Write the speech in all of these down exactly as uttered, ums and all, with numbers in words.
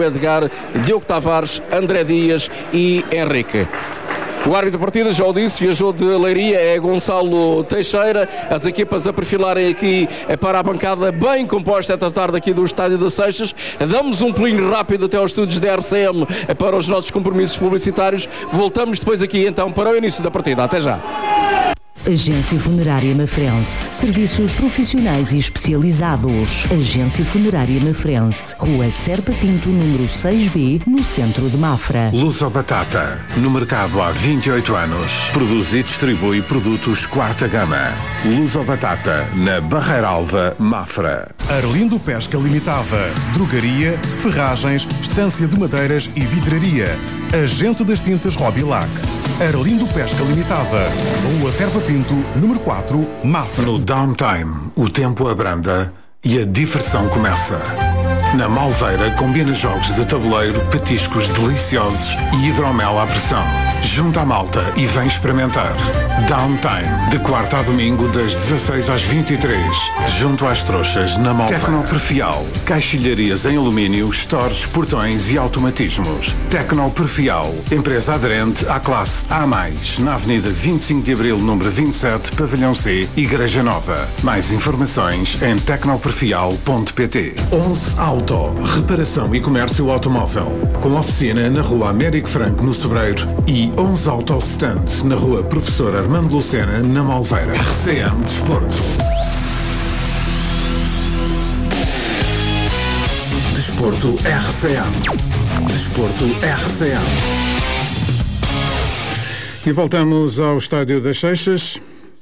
Edgar, Diogo Tavares, André Dias e Henrique. O árbitro da partida, já o disse, viajou de Leiria, é Gonçalo Teixeira. As equipas a perfilarem aqui para a bancada bem composta esta tarde aqui do Estádio das Seixas. Damos um pulinho rápido até aos estúdios da R C M para os nossos compromissos publicitários. Voltamos depois aqui então para o início da partida. Até já. Agência Funerária Mafrense. Serviços profissionais e especializados. Agência Funerária Mafrense. Rua Serpa Pinto, número seis B, no centro de Mafra. Luso Batata. No mercado há vinte e oito anos. Produz e distribui produtos quarta gama. Luso Batata, na Barreira Alva, Mafra. Arlindo Pesca Limitada. Drogaria, ferragens, estância de madeiras e vidraria. Agente das tintas Robilac. Arlindo Pesca Limitada. Rua Serpa Pinto, número quatro, Mafra. No downtime, o tempo abranda e a diversão começa. Na Malveira combina jogos de tabuleiro, petiscos deliciosos e hidromel à pressão. Junta a malta e vem experimentar. Downtime, de quarta a domingo, das dezasseis às vinte e três, junto às trouxas, na Malveira. Tecnoperfial, caixilharias em alumínio, stores, portões e automatismos. Tecnoperfial, empresa aderente à classe A mais, na Avenida vinte e cinco de Abril, número vinte e sete, Pavilhão C, Igreja Nova. Mais informações em tecnoperfial ponto pt. onze Auto, reparação e comércio automóvel, com oficina na Rua Américo Franco, no Sobreiro, e onze Auto Stand, na Rua Professor Armando Lucena, na Malveira. R C M Desporto. Desporto R C M. Desporto R C M. E voltamos ao Estádio das Seixas.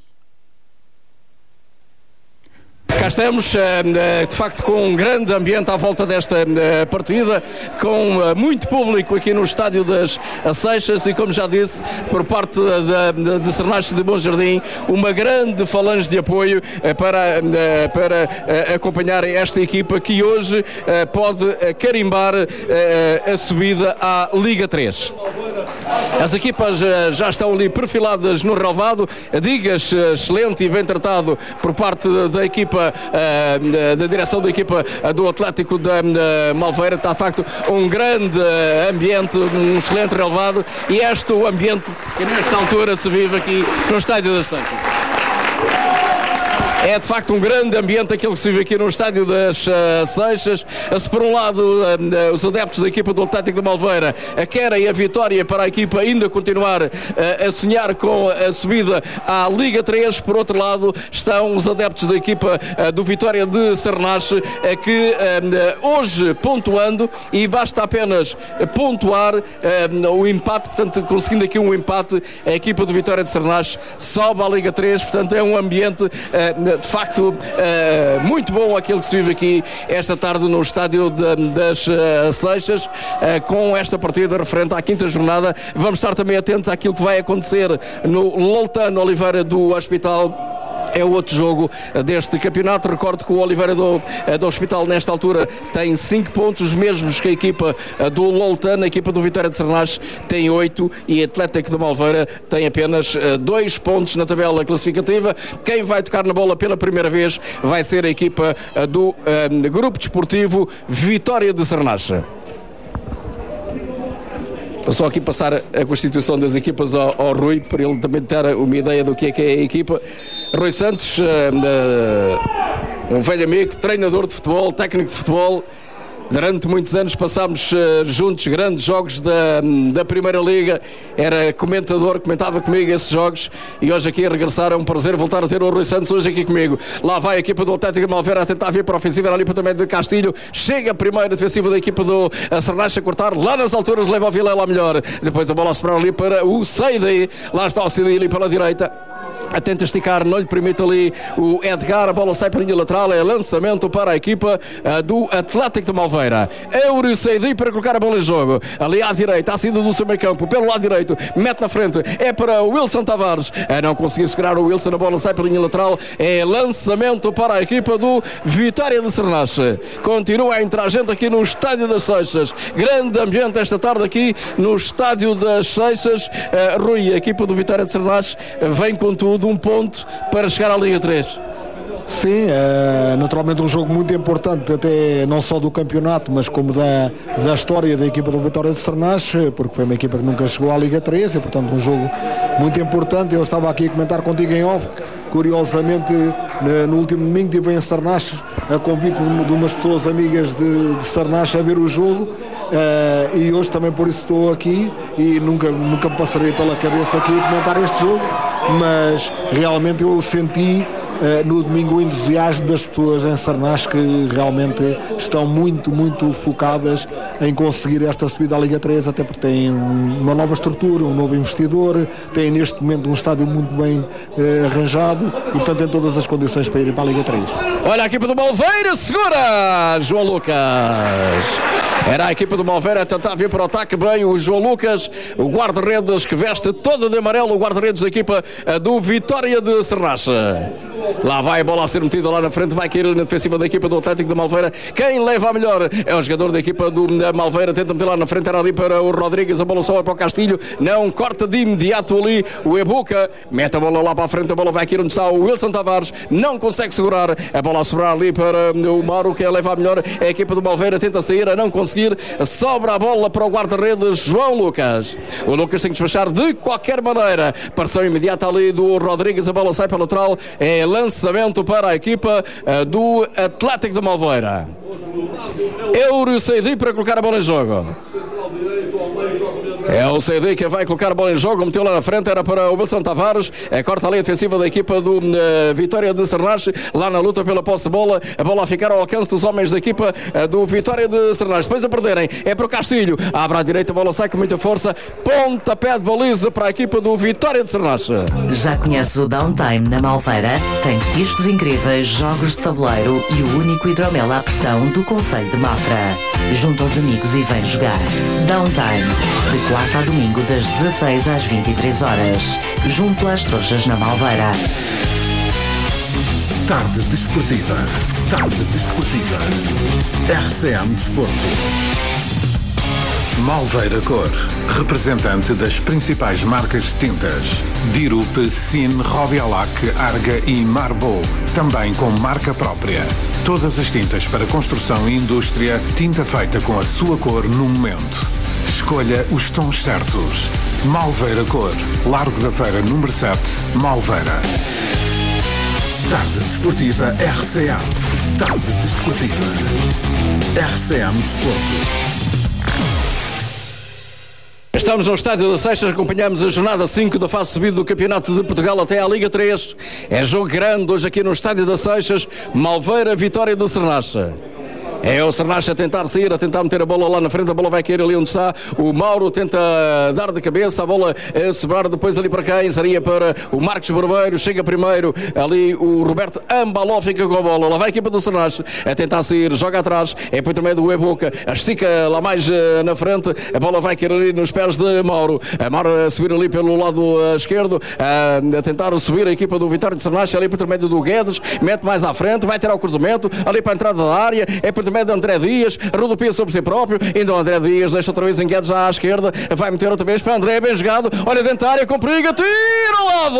Cá estamos, de facto, com um grande ambiente à volta desta partida, com muito público aqui no Estádio das Seixas e, como já disse, por parte de, de Sernache de Bom Jardim, uma grande falange de apoio para, para acompanhar esta equipa que hoje pode carimbar a subida à Liga três. As equipas já estão ali perfiladas no relvado. Digas, excelente e bem tratado por parte da equipa, da direção da equipa do Atlético da Malveira. Está de facto um grande ambiente, um excelente relvado, e este o ambiente que nesta altura se vive aqui no Estádio das Seixas. É de facto um grande ambiente aquele que se vive aqui no Estádio das uh, Seixas. Se por um lado uh, os adeptos da equipa do Atlético de Malveira uh, querem a vitória para a equipa ainda continuar uh, a sonhar com a subida à Liga três, por outro lado estão os adeptos da equipa uh, do Vitória de Sernache uh, que uh, hoje pontuando, e basta apenas pontuar uh, o empate, portanto conseguindo aqui um empate, a equipa do Vitória de Sernache sobe à Liga três. Portanto é um ambiente uh, de facto uh, muito bom aquele que se vive aqui esta tarde no Estádio de, das uh, Seixas, uh, com esta partida referente à quinta jornada. Vamos estar também atentos àquilo que vai acontecer no Loutano Oliveira do Hospital. É o outro jogo deste campeonato. Recordo que o Oliveira do, do Hospital nesta altura tem cinco pontos, os mesmos que a equipa do Loutano. A equipa do Vitória de Sernache tem oito e a Atlético de Malveira tem apenas dois pontos na tabela classificativa. Quem vai tocar na bola pela primeira vez vai ser a equipa do um, Grupo Desportivo Vitória de Sernache. Vou só aqui passar a constituição das equipas ao, ao Rui, para ele também ter uma ideia do que é que é a equipa. Rui Santos, uh, uh, um velho amigo, treinador de futebol, técnico de futebol. Durante muitos anos passámos uh, juntos grandes jogos da, da Primeira Liga. Era comentador, comentava comigo esses jogos, e hoje aqui a regressar é um prazer voltar a ter o Rui Santos hoje aqui comigo. Lá vai a equipa do Atlético de Malveira a tentar vir para a ofensiva, era ali para também de Castilho. Chega a primeira defensiva da equipa do Sernache a cortar, lá nas alturas leva o Vilela melhor. Depois a bola a sobrar ali para o Seide. Lá está o Seide ali pela direita. Tenta esticar, não lhe permite ali o Edgar, a bola sai para a linha lateral, é lançamento para a equipa uh, do Atlético de Malveira. Euro Seidi para colocar a bola em jogo, ali à direita, à saída do seu meio campo, pelo lado direito, mete na frente, é para o Wilson Tavares, uh, não conseguiu segurar o Wilson, a bola sai para a linha lateral, é lançamento para a equipa do Vitória de Sernache. Continua a entrar gente aqui no Estádio das Seixas, grande ambiente esta tarde aqui no Estádio das Seixas. uh, Rui, a equipa do Vitória de Sernache vem com tudo, um ponto para chegar à Liga três. Sim, é naturalmente um jogo muito importante, até não só do campeonato, mas como da, da história da equipa do Vitória de Sernás, porque foi uma equipa que nunca chegou à Liga três e, portanto, um jogo muito importante. Eu estava aqui a comentar contigo em off, curiosamente, no último domingo estive em Sernás, a convite de umas pessoas amigas de, de Sernás a ver o jogo, uh, e hoje também por isso estou aqui e nunca, nunca me passarei pela cabeça aqui a comentar este jogo, mas realmente eu senti Uh, no domingo o entusiasmo das pessoas em Sernás, que realmente estão muito, muito focadas em conseguir esta subida à Liga três, até porque têm uma nova estrutura, um novo investidor, têm neste momento um estádio muito bem uh, arranjado e, portanto, têm todas as condições para irem para a Liga três. Olha a equipa do Malveira, segura João Lucas. Era a equipa do Malveira a tentar vir para o ataque, bem o João Lucas, o guarda-redes que veste toda de amarelo, o guarda-redes da equipa do Vitória de Sernás. Lá vai a bola a ser metida lá na frente, vai cair na defensiva da equipa do Atlético de Malveira. Quem leva a melhor é o jogador da equipa do Malveira, tenta meter lá na frente, era ali para o Rodrigues, a bola sobe para o Castilho, não corta de imediato ali o Ebuca, mete a bola lá para a frente, a bola vai cair onde está o Wilson Tavares, não consegue segurar, a bola a sobrar ali para o Mauro, quem leva a melhor é a equipa do Malveira, tenta sair, a não conseguir, sobra a bola para o guarda-redes João Lucas. O Lucas tem que despachar de qualquer maneira, pressão imediata ali do Rodrigues, a bola sai para a lateral, é lançamento para a equipa uh, do Atlético de Malveira. Euro Seidi para colocar a bola em jogo. É o C D que vai colocar a bola em jogo, meteu lá na frente, era para o Wilson Tavares, é, corta a linha defensiva da equipa do uh, Vitória de Sernás, lá na luta pela posse de bola, a bola a ficar ao alcance dos homens da equipa uh, do Vitória de Sernás, depois a perderem, é para o Castilho, abre à direita, a bola sai com muita força, pontapé de baliza para a equipa do Vitória de Sernás. Já conheces o Downtime na Malveira? Tem discos incríveis, jogos de tabuleiro e o único hidromel à pressão do Conselho de Mafra. Junto aos amigos e vem jogar. Downtime, de quarta a domingo das dezasseis às vinte e três horas, junto às Trouxas na Malveira. Tarde Desportiva. Tarde Desportiva. R C M Desporto. Malveira Cor, representante das principais marcas de tintas: Dirup, Cine, Robialac, Arga e Marbo, também com marca própria. Todas as tintas para construção e indústria, tinta feita com a sua cor no momento. Escolha os tons certos. Malveira Cor, Largo da Feira número sete, Malveira. Tarde Desportiva R C M. Tarde Desportiva R C M Desporto. Estamos no Estádio das Seixas, acompanhamos a jornada cinco da fase subida do Campeonato de Portugal até à Liga três. É jogo grande hoje aqui no Estádio das Seixas, Malveira, Vitória de Sernás. É o Sernás a tentar sair, a tentar meter a bola lá na frente, a bola vai cair ali onde está o Mauro, tenta dar de cabeça, a bola a sobrar depois ali para quem? Seria para o Marcos Barbeiro, chega primeiro ali o Roberto Ambaló, fica com a bola, lá vai a equipa do Sernás a tentar sair, joga atrás, é por também do Ebuca, estica lá mais uh, na frente, a bola vai cair ali nos pés de Mauro, a Mauro a subir ali pelo lado uh, esquerdo, uh, a tentar subir a equipa do Vitória de Sernás, ali por intermédio do Guedes, mete mais à frente, vai ter ao cruzamento, ali para a entrada da área, é por intermédio de André Dias, rodopia sobre si próprio, ainda o André Dias deixa outra vez em Guedes já à esquerda, vai meter outra vez para André, bem jogado, olha dentro da área, com perigo, tira ao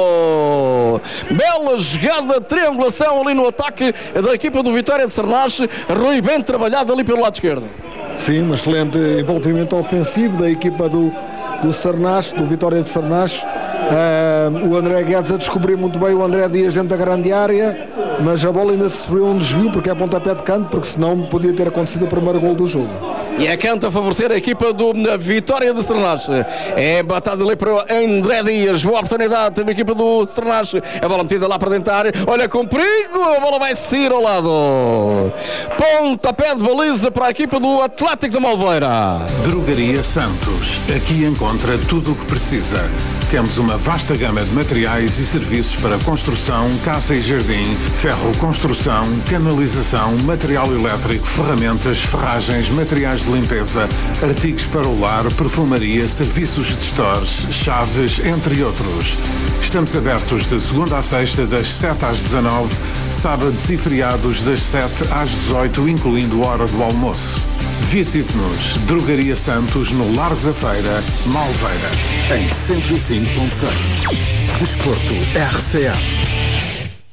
lado! Bela jogada, triangulação ali no ataque da equipa do Vitória de Sernás, Rui bem trabalhado ali pelo lado esquerdo. Sim, um excelente envolvimento ofensivo da equipa do, do Sernás, do Vitória de Sernás. Uh, o André Guedes a descobrir muito bem o André Dias dentro da grande área, mas a bola ainda sofreu um desvio porque é pontapé de canto, porque senão podia ter acontecido o primeiro gol do jogo. E é canto a favorecer a equipa do Vitória de Sernás. É batado ali para o André Dias, boa oportunidade da equipa do Sernás, a bola metida lá para dentro da área, olha com perigo, a bola vai sair ao lado. Pontapé de baliza para a equipa do Atlético de Malveira. Drogaria Santos, aqui encontra tudo o que precisa. Temos uma vasta gama de materiais e serviços para construção, casa e jardim, ferro construção, canalização, material elétrico, ferramentas, ferragens, materiais de limpeza, artigos para o lar, perfumaria, serviços de stores, chaves, entre outros. Estamos abertos de segunda a sexta, das sete às dezanove, sábados e feriados das sete às dezoito, incluindo a hora do almoço. Visite-nos, Drogaria Santos, no Largo da Feira, Malveira, em cento e cinco ponto seis. Desporto R C M.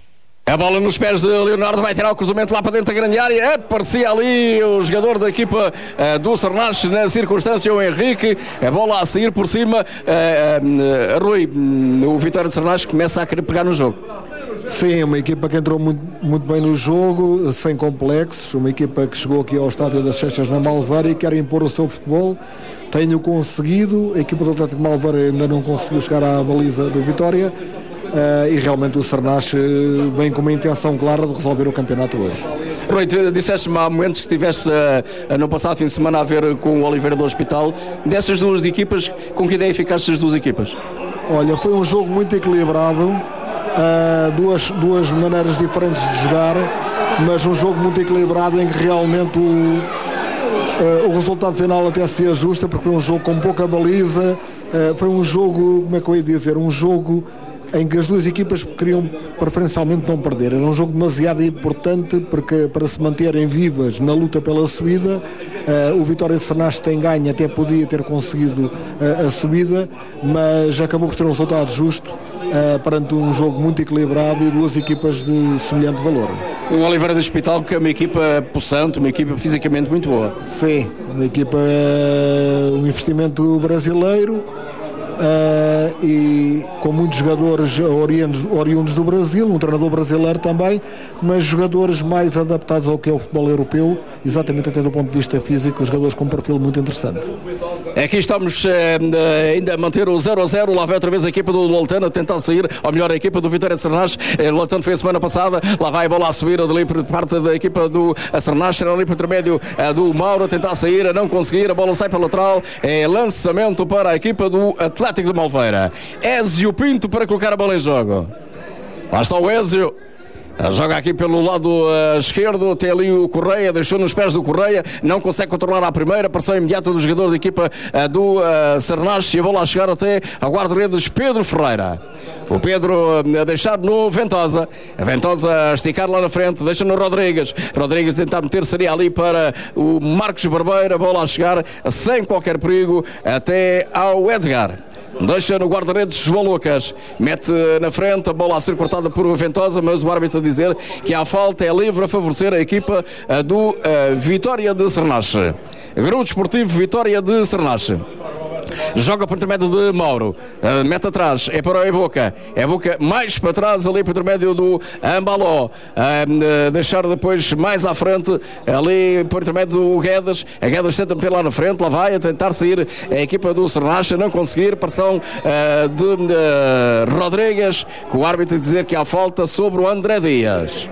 A bola nos pés de Leonardo, vai tirar o cruzamento lá para dentro da grande área. Aparecia ali o jogador da equipa uh, do Sernache, na circunstância, o Henrique. A bola a sair por cima. Uh, uh, Rui, o Vitória de Sernache começa a querer pegar no jogo. Sim, uma equipa que entrou muito, muito bem no jogo, sem complexos. Uma equipa que chegou aqui ao Estádio das Seixas na Malveira e quer impor o seu futebol. Tem-o conseguido. A equipa do Atlético de Malveira ainda não conseguiu chegar à baliza do Vitória. Uh, e realmente o Sernache vem com uma intenção clara de resolver o campeonato hoje. Rui, disseste-me há momentos que estiveste uh, no passado fim de semana a ver com o Oliveira do Hospital. Dessas duas equipas, com que ideia ficaste das duas equipas? Olha, foi um jogo muito equilibrado, uh, duas, duas maneiras diferentes de jogar, mas um jogo muito equilibrado em que realmente o, uh, o resultado final até se ajusta, porque foi um jogo com pouca baliza, uh, foi um jogo, como é que eu ia dizer, um jogo em que as duas equipas queriam preferencialmente não perder. Era um jogo demasiado importante porque, para se manterem vivas na luta pela subida. Uh, o Vitória de Sernache tem ganho, até podia ter conseguido uh, a subida, mas acabou por ter um resultado justo uh, perante um jogo muito equilibrado e duas equipas de semelhante valor. O Oliveira do Hospital, que é uma equipa possante, uma equipa fisicamente muito boa. Sim, uma equipa, uh, um investimento brasileiro. Uh, e com muitos jogadores oriundos, oriundos do Brasil, um treinador brasileiro também, mas jogadores mais adaptados ao que é o futebol europeu, exatamente até do ponto de vista físico, jogadores com um perfil muito interessante. Aqui estamos uh, ainda a manter o zero a zero, lá vai outra vez a equipa do Loltano a tentar sair, ou melhor, a equipa do Vitória de Sernache. O Loltano foi a semana passada, lá vai a bola a subir ali por parte da equipa do Sernache, era ali por intermédio uh, do Mauro a tentar sair, a não conseguir, a bola sai para a lateral, é lançamento para a equipa do Atlético Atlético de Malveira. Ézio Pinto para colocar a bola em jogo. Lá está o Ézio. Joga aqui pelo lado uh, esquerdo, tem ali o Correia, deixou nos pés do Correia, não consegue controlar a primeira, pressão imediata do jogador da equipa uh, do uh, Sernache, e a bola a chegar até a guarda-redes Pedro Ferreira. O Pedro uh, a deixar no Ventosa, a Ventosa a esticar lá na frente, deixa no Rodrigues, Rodrigues tentar meter, seria ali para o Marcos Barbeiro, a bola a chegar sem qualquer perigo até ao Edgar. Deixa no guarda-redes João Lucas, mete na frente, a bola a ser cortada por Ventosa, mas o árbitro a dizer que a falta é livre a favorecer a equipa do uh, Vitória de Sernache. Grupo Desportivo Vitória de Sernache. Joga por intermédio de Mauro, uh, mete atrás, é para o Eboca, Eboca mais para trás ali por intermédio do Ambaló, uh, uh, deixar depois mais à frente ali por intermédio do Guedes, a Guedes tenta meter lá na frente, lá vai a tentar sair a equipa do Sernache, não conseguir, pressão uh, de uh, Rodrigues, com o árbitro a dizer que há falta sobre o André Dias.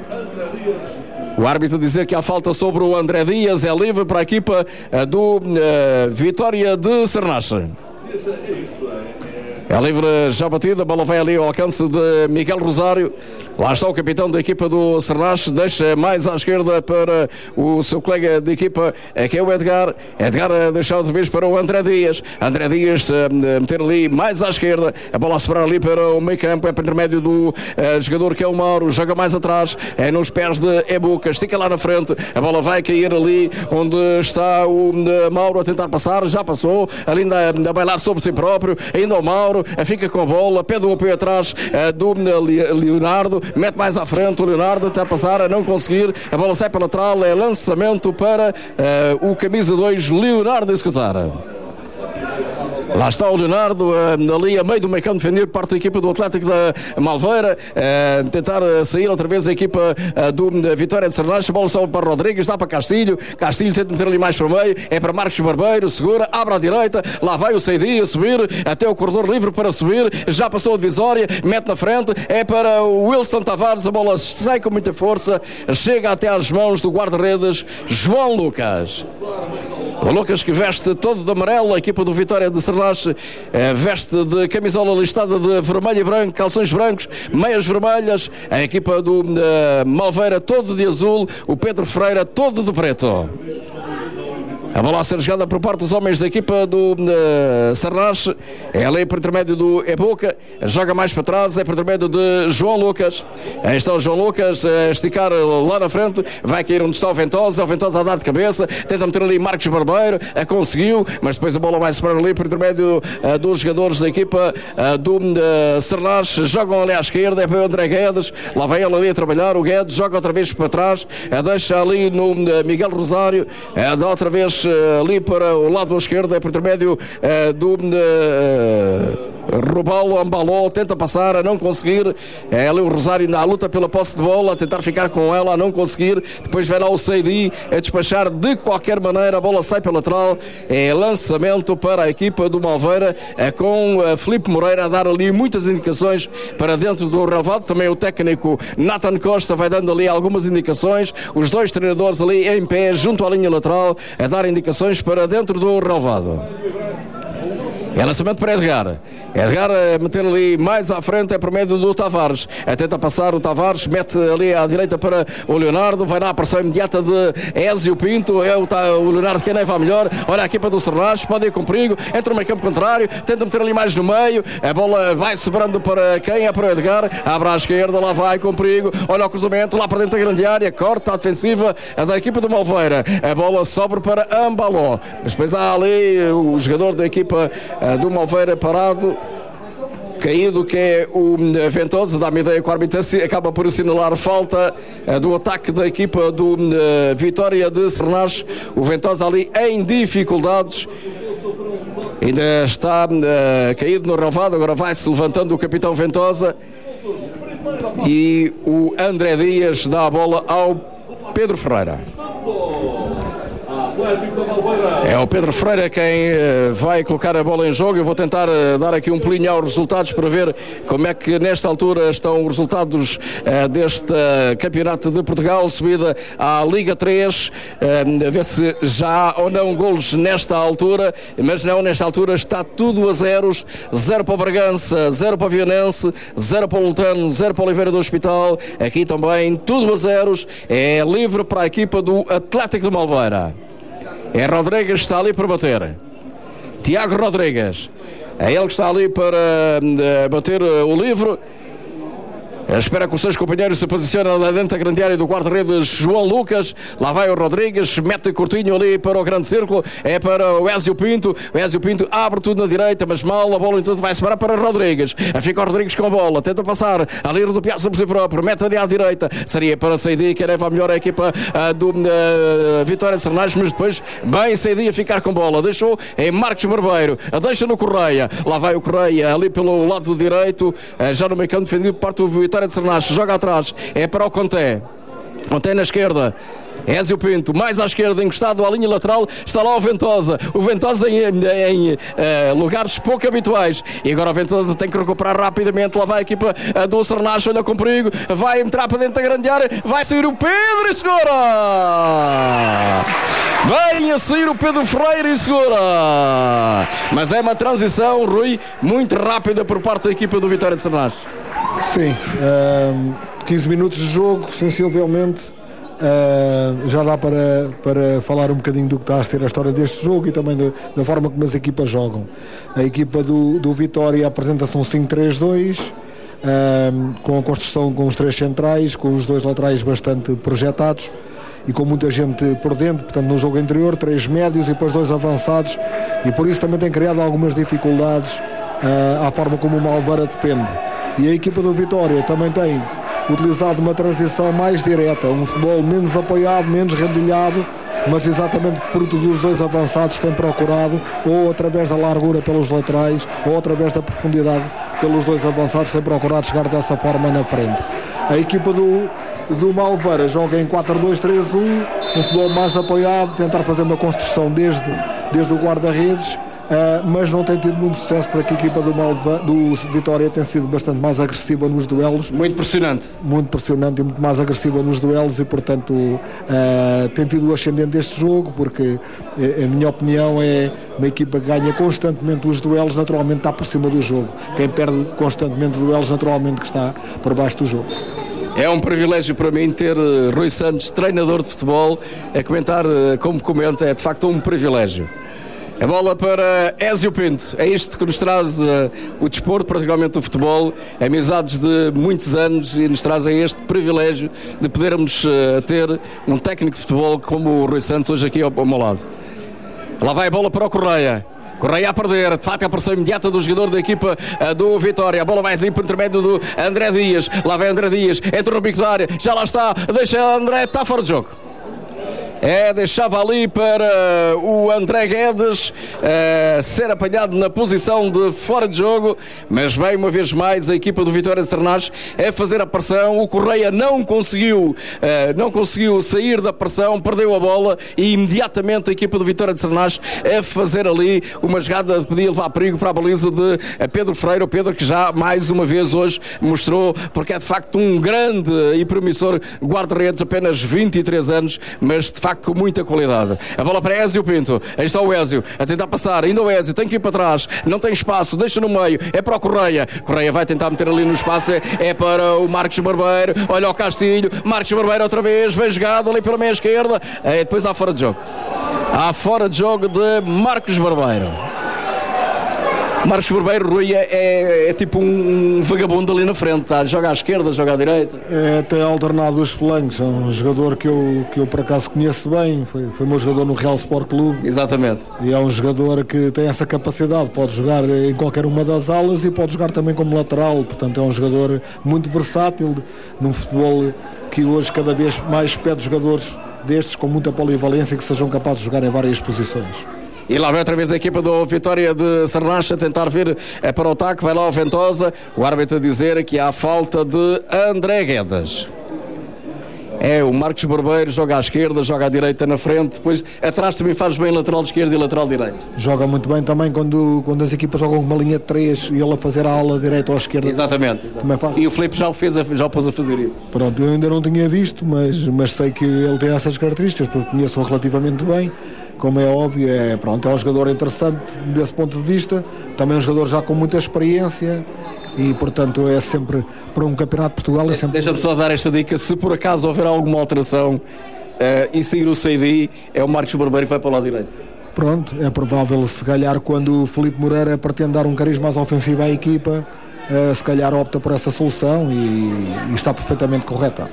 O árbitro dizer que há falta sobre o André Dias, é livre para a equipa uh, do uh, Vitória de Sernache. É livre já batida, a bola vai ali ao alcance de Miguel Rosário. Lá está o capitão da equipa do Sernache, deixa mais à esquerda para o seu colega de equipa, que é o Edgar. Edgar a deixar outra vez para o André Dias. André Dias a meter ali mais à esquerda, a bola a sobrar ali para o meio campo, é para intermédio do uh, jogador que é o Mauro, joga mais atrás, é nos pés de Ebuca, estica lá na frente, a bola vai cair ali onde está o uh, Mauro a tentar passar, já passou, ali ainda a bailar sobre si próprio, ainda o Mauro, fica com a bola, pede o apoio atrás uh, do uh, Leonardo, mete mais à frente o Leonardo, até passar a não conseguir, a bola sai para a lateral, é lançamento para uh, o camisa dois, Leonardo a executar. Lá está o Leonardo, uh, ali a meio do meio campo, defender parte da equipa do Atlético da Malveira, uh, tentar uh, sair outra vez a equipa uh, do uh, Vitória de Sernache, a bola sobe para Rodrigues, dá para Castilho, Castilho tenta meter ali mais para o meio, é para Marcos Barbeiro, segura, abre à direita, lá vai o Seidi a subir, até o corredor livre para subir, já passou a divisória, mete na frente, é para o Wilson Tavares, a bola sai com muita força, chega até às mãos do guarda-redes João Lucas. O Lucas, que veste todo de amarelo, a equipa do Vitória de Sernache eh, veste de camisola listada de vermelho e branco, calções brancos, meias vermelhas, a equipa do eh, Malveira todo de azul, o Pedro Ferreira todo de preto. A bola a ser jogada por parte dos homens da equipa do uh, Sarnás. É ali por intermédio do Eboca. Joga mais para trás. É por intermédio de João Lucas. Aí está o João Lucas a esticar lá na frente. Vai cair onde está o Ventosa. O Ventosa a dar de cabeça. Tenta meter ali Marcos Barbeiro. A conseguiu. Mas depois a bola vai separar ali por intermédio uh, dos jogadores da equipa uh, do uh, Sarnás. Jogam ali à esquerda. É para o André Guedes. Lá vai ele ali a trabalhar. O Guedes joga outra vez para trás. Uh, deixa ali no uh, Miguel Rosário. Uh, dá outra vez ali para o lado esquerdo, é por intermédio uh, do uh, Rubalo, Ambaló, tenta passar, a não conseguir. É ali o Rosário na luta pela posse de bola, a tentar ficar com ela, a não conseguir. Depois vai lá o Seidi a despachar de qualquer maneira, a bola sai pela lateral. É lançamento para a equipa do Malveira, é com uh, Filipe Moreira a dar ali muitas indicações para dentro do relvado. Também o técnico Nathan Costa vai dando ali algumas indicações. Os dois treinadores ali em pé, junto à linha lateral, a dar indicações para dentro do relvado. É lançamento para Edgar. Edgar a meter ali mais à frente, é por meio do Tavares. A tenta passar o Tavares, mete ali à direita para o Leonardo. Vai na pressão imediata de Ézio Pinto. É o, o Leonardo quem leva melhor. Olha a equipa do Sarnás, pode ir com perigo. Entra no meio campo contrário, tenta meter ali mais no meio. A bola vai sobrando para quem? É para o Edgar. Abre à esquerda, lá vai com perigo. Olha o cruzamento, lá para dentro da grande área. Corta a defensiva a da equipa do Malveira. A bola sobra para Ambaló. Mas depois há ali o jogador da equipa do Malveira parado, caído, que é o Ventosa. Dá-me ideia que o árbitro acaba por assinalar falta do ataque da equipa do Vitória de Sarnás. O Ventosa ali em dificuldades, ainda está uh, caído no relvado. Agora vai-se levantando o capitão Ventosa e o André Dias dá a bola ao Pedro Ferreira. É o Pedro Ferreira quem uh, vai colocar a bola em jogo. Eu vou tentar uh, dar aqui um pulinho aos resultados para ver como é que nesta altura estão os resultados uh, deste uh, Campeonato de Portugal, subida à Liga três, uh, a ver se já há ou não golos nesta altura, mas não, nesta altura está tudo a zeros. Zero para o Bragança, zero para o Vionense, zero para o Lutano, zero para o Oliveira do Hospital. Aqui também tudo a zeros. É livre para a equipa do Atlético de Malveira. É Rodrigues que está ali para bater. Tiago Rodrigues. É ele que está ali para uh, bater uh, o livre. Espera que os seus companheiros se posicionem lá dentro da grande área do guarda-redes João Lucas. Lá vai o Rodrigues, mete curtinho ali para o grande círculo. É para o Ézio Pinto. O Ézio Pinto abre tudo na direita, mas mal, a bola então vai separar para Rodrigues. Fica o Rodrigues com a bola, tenta passar ali do Piazza por si próprio, mete ali à direita. Seria para Seidi, que leva a melhor a equipa uh, do uh, Vitória de Sarnás, mas depois bem Seidi a ficar com bola. Deixou em Marcos Barbeiro, a deixa no Correia. Lá vai o Correia ali pelo lado direito, uh, já no meio campo defendido por parte do Vitória de Sarnás. Joga atrás, é para o Conté. Conté na esquerda, Ézio Pinto, mais à esquerda, encostado à linha lateral, está lá o Ventosa. O Ventosa em, em, em uh, lugares pouco habituais. E agora o Ventosa tem que recuperar rapidamente. Lá vai a equipa uh, do Sarnás, olha com perigo. Vai entrar para dentro da grande área. Vai sair o Pedro e segura! Vem a sair o Pedro Ferreira e segura! Mas é uma transição, Rui, muito rápida por parte da equipa do Vitória de Sarnás. Sim, uh, quinze minutos de jogo, sensivelmente. Uh, já dá para, para falar um bocadinho do que está a ser a história deste jogo e também de, da forma como as equipas jogam. A equipa do, do Vitória apresenta-se um cinco três dois, uh, com a construção com os três centrais, com os dois laterais bastante projetados e com muita gente por dentro. Portanto, no jogo anterior, três médios e depois dois avançados, e por isso também tem criado algumas dificuldades uh, à forma como o Malveira defende. E a equipa do Vitória também tem utilizado uma transição mais direta, um futebol menos apoiado, menos rendilhado, mas exatamente fruto dos dois avançados tem procurado, ou através da largura pelos laterais, ou através da profundidade pelos dois avançados, tem procurado chegar dessa forma na frente. A equipa do, do Malveira joga em quatro dois três um, um futebol mais apoiado, tentar fazer uma construção desde, desde o guarda-redes. Uh, mas não tem tido muito sucesso, para que a equipa do, Malva, do Vitória tem sido bastante mais agressiva nos duelos. Muito pressionante. Muito pressionante e muito mais agressiva nos duelos e, portanto, uh, tem tido o ascendente deste jogo, porque a minha opinião é uma equipa que ganha constantemente os duelos, naturalmente está por cima do jogo. Quem perde constantemente duelos, naturalmente que está por baixo do jogo. É um privilégio para mim ter Rui Santos, treinador de futebol, a comentar como comenta, é de facto um privilégio. A bola para Ézio Pinto, é isto que nos traz uh, o desporto, particularmente o futebol, amizades de muitos anos, e nos trazem este privilégio de podermos uh, ter um técnico de futebol como o Rui Santos hoje aqui ao, ao meu lado. Lá vai a bola para o Correia. Correia a perder, de facto a pressão imediata do jogador da equipa uh, do Vitória. A bola vai ali por intermédio do André Dias. Lá vai André Dias, entra no bico da área, já lá está, deixa André, está fora de jogo. É, deixava ali para o André Guedes uh, ser apanhado na posição de fora de jogo, mas bem, uma vez mais a equipa do Vitória de Sernás é fazer a pressão. O Correia não conseguiu uh, não conseguiu sair da pressão, perdeu a bola e imediatamente a equipa do Vitória de Sernás é fazer ali uma jogada que podia levar perigo para a baliza de Pedro Freire. O Pedro que já mais uma vez hoje mostrou, porque é de facto um grande e promissor guarda-redes, apenas vinte e três anos, mas de facto com muita qualidade. A bola para Ézio Pinto, aí está o Ézio a tentar passar, ainda o Ézio tem que ir para trás, não tem espaço, deixa no meio, é para o Correia. Correia vai tentar meter ali no espaço, é para o Marcos Barbeiro, olha o Castilho, Marcos Barbeiro outra vez, bem jogado ali pela meia esquerda, é, depois há fora de jogo. Há fora de jogo de Marcos Barbeiro. Marcos Barbeiro, Rui, é, é, é tipo um, um vagabundo ali na frente, tá? Joga à esquerda, joga à direita. É até alternado os flancos, é um jogador que eu, que eu por acaso conheço bem, foi, foi meu jogador no Real Sport Clube. Exatamente. E é um jogador que tem essa capacidade, pode jogar em qualquer uma das alas e pode jogar também como lateral, portanto é um jogador muito versátil num futebol que hoje cada vez mais pede jogadores destes com muita polivalência que sejam capazes de jogar em várias posições. E lá vai outra vez a equipa do Vitória de Sernás a tentar vir para o ataque, vai lá o Ventosa, o árbitro a dizer que há falta de André Guedes. É, o Marcos Barbeiro joga à esquerda, joga à direita na frente, depois atrás também faz bem lateral esquerdo e lateral direito. Joga muito bem também quando, quando as equipas jogam com uma linha de três e ele a fazer a ala direita ou à esquerda. Exatamente, exatamente. Faz. E o Filipe já o fez, já o pôs a fazer isso. Pronto, eu ainda não tinha visto, mas, mas sei que ele tem essas características, porque conheço-o relativamente bem. Como é óbvio, é, pronto, é um jogador interessante desse ponto de vista, também um jogador já com muita experiência e, portanto, é sempre, para um campeonato de Portugal, é sempre... Deixa-me só dar esta dica, se por acaso houver alguma alteração uh, e sair o C D, é o Marcos Barbeiro que vai para o lado direito. Pronto, é provável, se calhar, quando o Filipe Moreira pretende dar um cariz mais ofensivo à equipa, uh, se calhar opta por essa solução e, e está perfeitamente correta.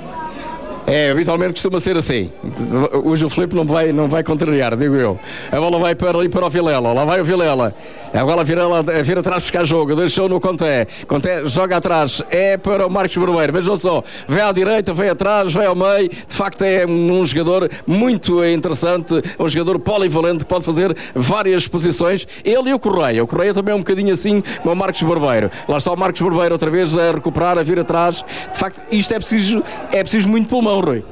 É, habitualmente costuma ser assim. Hoje o Filipe não vai, não vai contrariar, digo eu. A bola vai para ali para o Vilela. Lá vai o Vilela. Agora a Vilela vira atrás buscar jogo. Deixou no Conté. Conté joga atrás. É para o Marcos Barbeiro. Vejam só. Vai à direita, vai atrás, vai ao meio. De facto é um jogador muito interessante. Um jogador polivalente que pode fazer várias posições. Ele e o Correia. O Correia também é um bocadinho assim como o Marcos Barbeiro. Lá está o Marcos Barbeiro outra vez a recuperar, a vir atrás. De facto, isto é preciso, é preciso muito pulmão. Rui.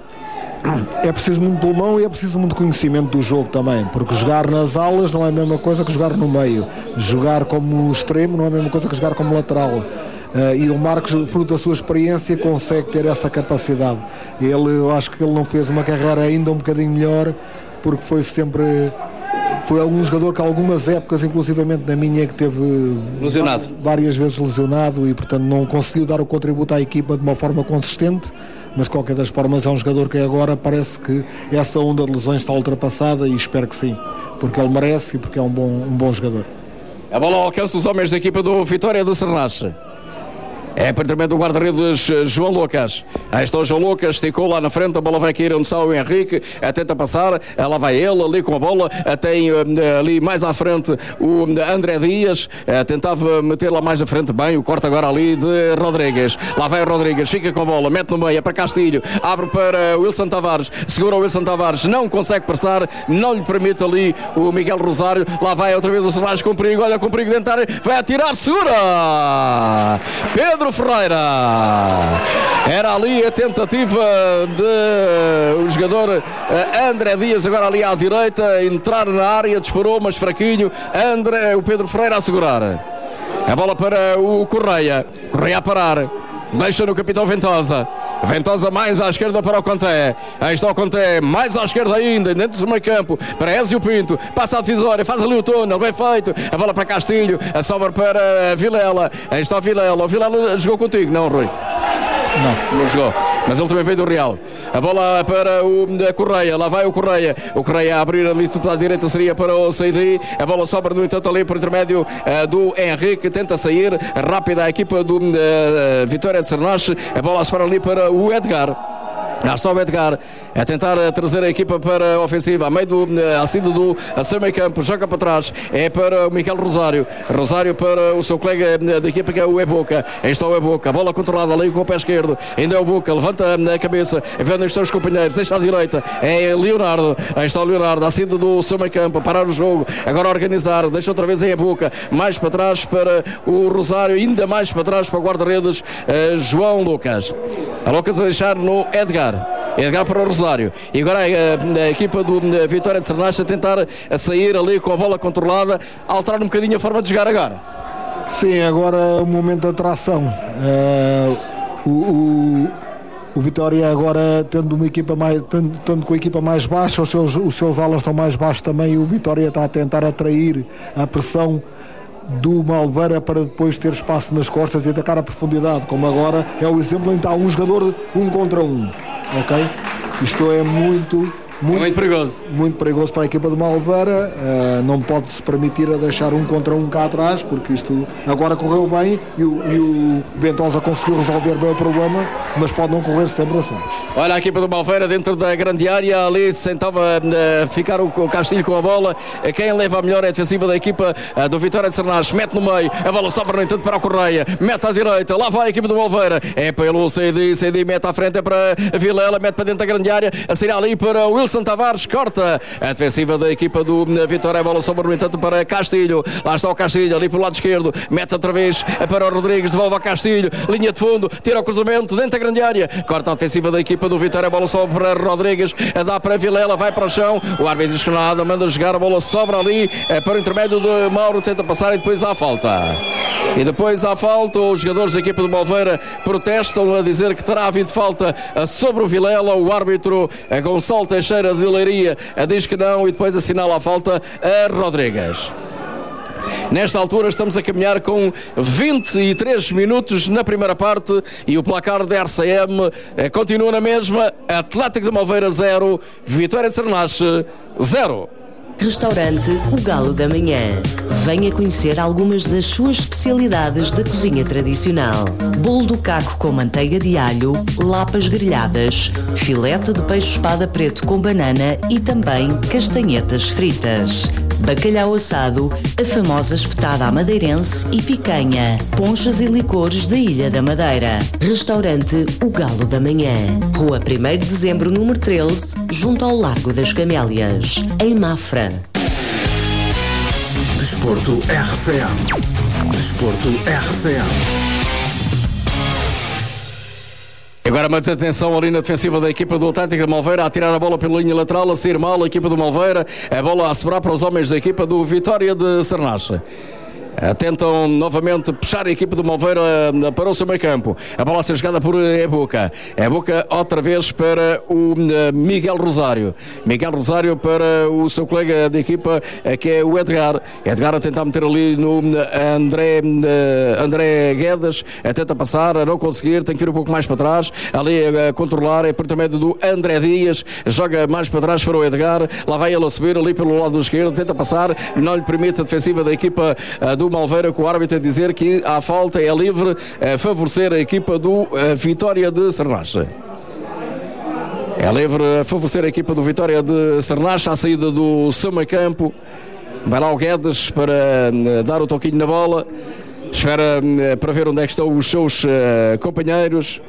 É preciso muito pulmão e é preciso muito conhecimento do jogo também, porque jogar nas alas não é a mesma coisa que jogar no meio, jogar como extremo não é a mesma coisa que jogar como lateral. Uh, e o Marcos, fruto da sua experiência, consegue ter essa capacidade. Ele, eu acho que ele não fez uma carreira ainda um bocadinho melhor, porque foi sempre... Foi um jogador que algumas épocas, inclusivamente na minha, que teve lesionado. várias vezes lesionado e, portanto, não conseguiu dar o contributo à equipa de uma forma consistente, mas de qualquer das formas é um jogador que agora parece que essa onda de lesões está ultrapassada e espero que sim, porque ele merece e porque é um bom, um bom jogador. A bola alcança os homens da equipa do Vitória de Sernás. É para intermédio do guarda-redes João Lucas. Aí está o João Lucas, esticou lá na frente, a bola vai cair onde está o Henrique, tenta passar, lá vai ele ali com a bola, tem ali mais à frente o André Dias, tentava meter lá mais à frente, bem, o corte agora ali de Rodrigues. Lá vai o Rodrigues, fica com a bola, mete no meio, é para Castilho, abre para Wilson Tavares, segura o Wilson Tavares, não consegue passar, não lhe permite ali o Miguel Rosário, lá vai outra vez o Sernás com perigo, olha com perigo dentro, vai atirar, segura! Pedro Ferreira. Era ali a tentativa de o jogador André Dias, agora ali à direita, entrar na área, disparou, mas fraquinho. André, o Pedro Ferreira a segurar. A bola para o Correia. Correia a parar. Deixa no capitão Ventosa. Ventosa mais à esquerda para o Conté. Aí está o Conté, mais à esquerda ainda, dentro do meio campo, para Ézio Pinto, passa a divisória, faz ali o túnel, bem feito. A bola para Castilho, a sobra para Vilela. Aí está o Vilela. O Vilela jogou contigo, não, Rui? Não. Não jogou. mas ele também veio do Real. A bola para o Correia, lá vai o Correia, o Correia a abrir ali tudo à direita, seria para o Seidi. A bola sobra no entanto ali por intermédio uh, do Henrique, tenta sair rápida a equipa do uh, Vitória de Cernache. A bola se para ali para o Edgar. Já está o Edgar a tentar trazer a equipa para a ofensiva, a meio do assíduo do seu meio campo, joga para trás, é para o Miguel Rosário, Rosário para o seu colega da equipa que é o Eboca. Aí está o Eboca, a bola controlada ali com o pé esquerdo, ainda é o Boca, levanta a cabeça, vendo onde estão os companheiros, deixa à direita, é Leonardo, aí está o Leonardo, assíduo do seu meio campo, a parar o jogo, agora organizar, deixa outra vez em Eboca, mais para trás para o Rosário, ainda mais para trás para o guarda-redes uh, João Lucas. A Lucas a deixar no Edgar. Edgar para o Rosário. E agora a, a, a equipa do a Vitória de Cernache a tentar a sair ali com a bola controlada, a alterar um bocadinho a forma de jogar agora. Sim, agora é o momento de atração. Uh, o, o, o Vitória agora tendo uma equipa mais, tendo, tendo com a equipa mais baixa, os seus, os seus alas estão mais baixos também, e o Vitória está a tentar atrair a pressão do Malveira para depois ter espaço nas costas e atacar a profundidade, como agora é o exemplo em que está um jogador um contra um. Ok? Isto é muito, muito, muito perigoso. Muito perigoso para a equipa de Malveira. Uh, não pode-se permitir a deixar um contra um cá atrás, porque isto agora correu bem e o, e o Ventosa conseguiu resolver bem o problema, mas pode não correr sempre assim. Olha a equipa do Malveira dentro da grande área, ali se tentava uh, ficar o, o Castilho com a bola. Quem leva a melhor é a defensiva da equipa uh, do Vitória de Cernache, mete no meio, a bola sobra no entanto para o Correia, mete à direita, lá vai a equipa do Malveira, é pelo Seidi, Seidi mete à frente, é para Vilela, mete para dentro da grande área, a sair ali para o Wilson Tavares, corta a defensiva da equipa do Vitória, a bola sobra no entanto para Castilho, lá está o Castilho, ali pelo lado esquerdo, mete outra vez para o Rodrigues, devolve a Castilho, linha de fundo, tira o cruzamento, dentro da grande área, corta a defensiva da equipa do Vitória, a bola sobra para Rodrigues, dá para Vilela, vai para o chão, o árbitro diz que nada, manda jogar, a bola sobra ali é para o intermédio de Mauro, tenta passar e depois há falta. E depois há falta, os jogadores da equipa do Malveira protestam a dizer que terá havido falta sobre o Vilela, o árbitro a Gonçalo Teixeira de Leiria diz que não e depois assinala a falta a Rodrigues. Nesta altura estamos a caminhar com vinte e três minutos na primeira parte e o placar da R C M eh, continua na mesma. Atlético de Malveira zero, Vitória de Cernache zero. Restaurante O Galo da Manhã. Venha conhecer algumas das suas especialidades da cozinha tradicional. Bolo do caco com manteiga de alho, lapas grelhadas, filete de peixe espada preto com banana e também castanhetas fritas. Bacalhau assado, a famosa espetada à madeirense e picanha, ponchas e licores da Ilha da Madeira. Restaurante O Galo da Manhã. Rua primeiro de Dezembro, número treze, junto ao Largo das Camélias, em Mafra. Desporto R C M. Desporto R C M. Agora mais atenção ali na defensiva da equipa do Atlético de Malveira, a tirar a bola pela linha lateral, a sair mal a equipa do Malveira, a bola a sobrar para os homens da equipa do Vitória de Cernache. Tentam novamente puxar a equipa do Malveira para o seu meio campo. A bola a ser jogada por Eboca. Eboca outra vez para o Miguel Rosário. Miguel Rosário para o seu colega de equipa, que é o Edgar. Edgar a tentar meter ali no André, André Guedes. A tenta passar, a não conseguir, tem que ir um pouco mais para trás. Ali a controlar, é por intermédio do André Dias. Joga mais para trás para o Edgar. Lá vai ele a subir ali pelo lado esquerdo. Tenta passar, não lhe permite a defensiva da equipa do Malveira, com o árbitro a dizer que a falta é livre a favorecer a equipa do a Vitória de Cernache. É livre a favorecer a equipa do Vitória de Cernache à saída do seu meio campo. Vai lá o Guedes para uh, dar o toquinho na bola. Espera uh, para ver onde é que estão os seus uh, companheiros.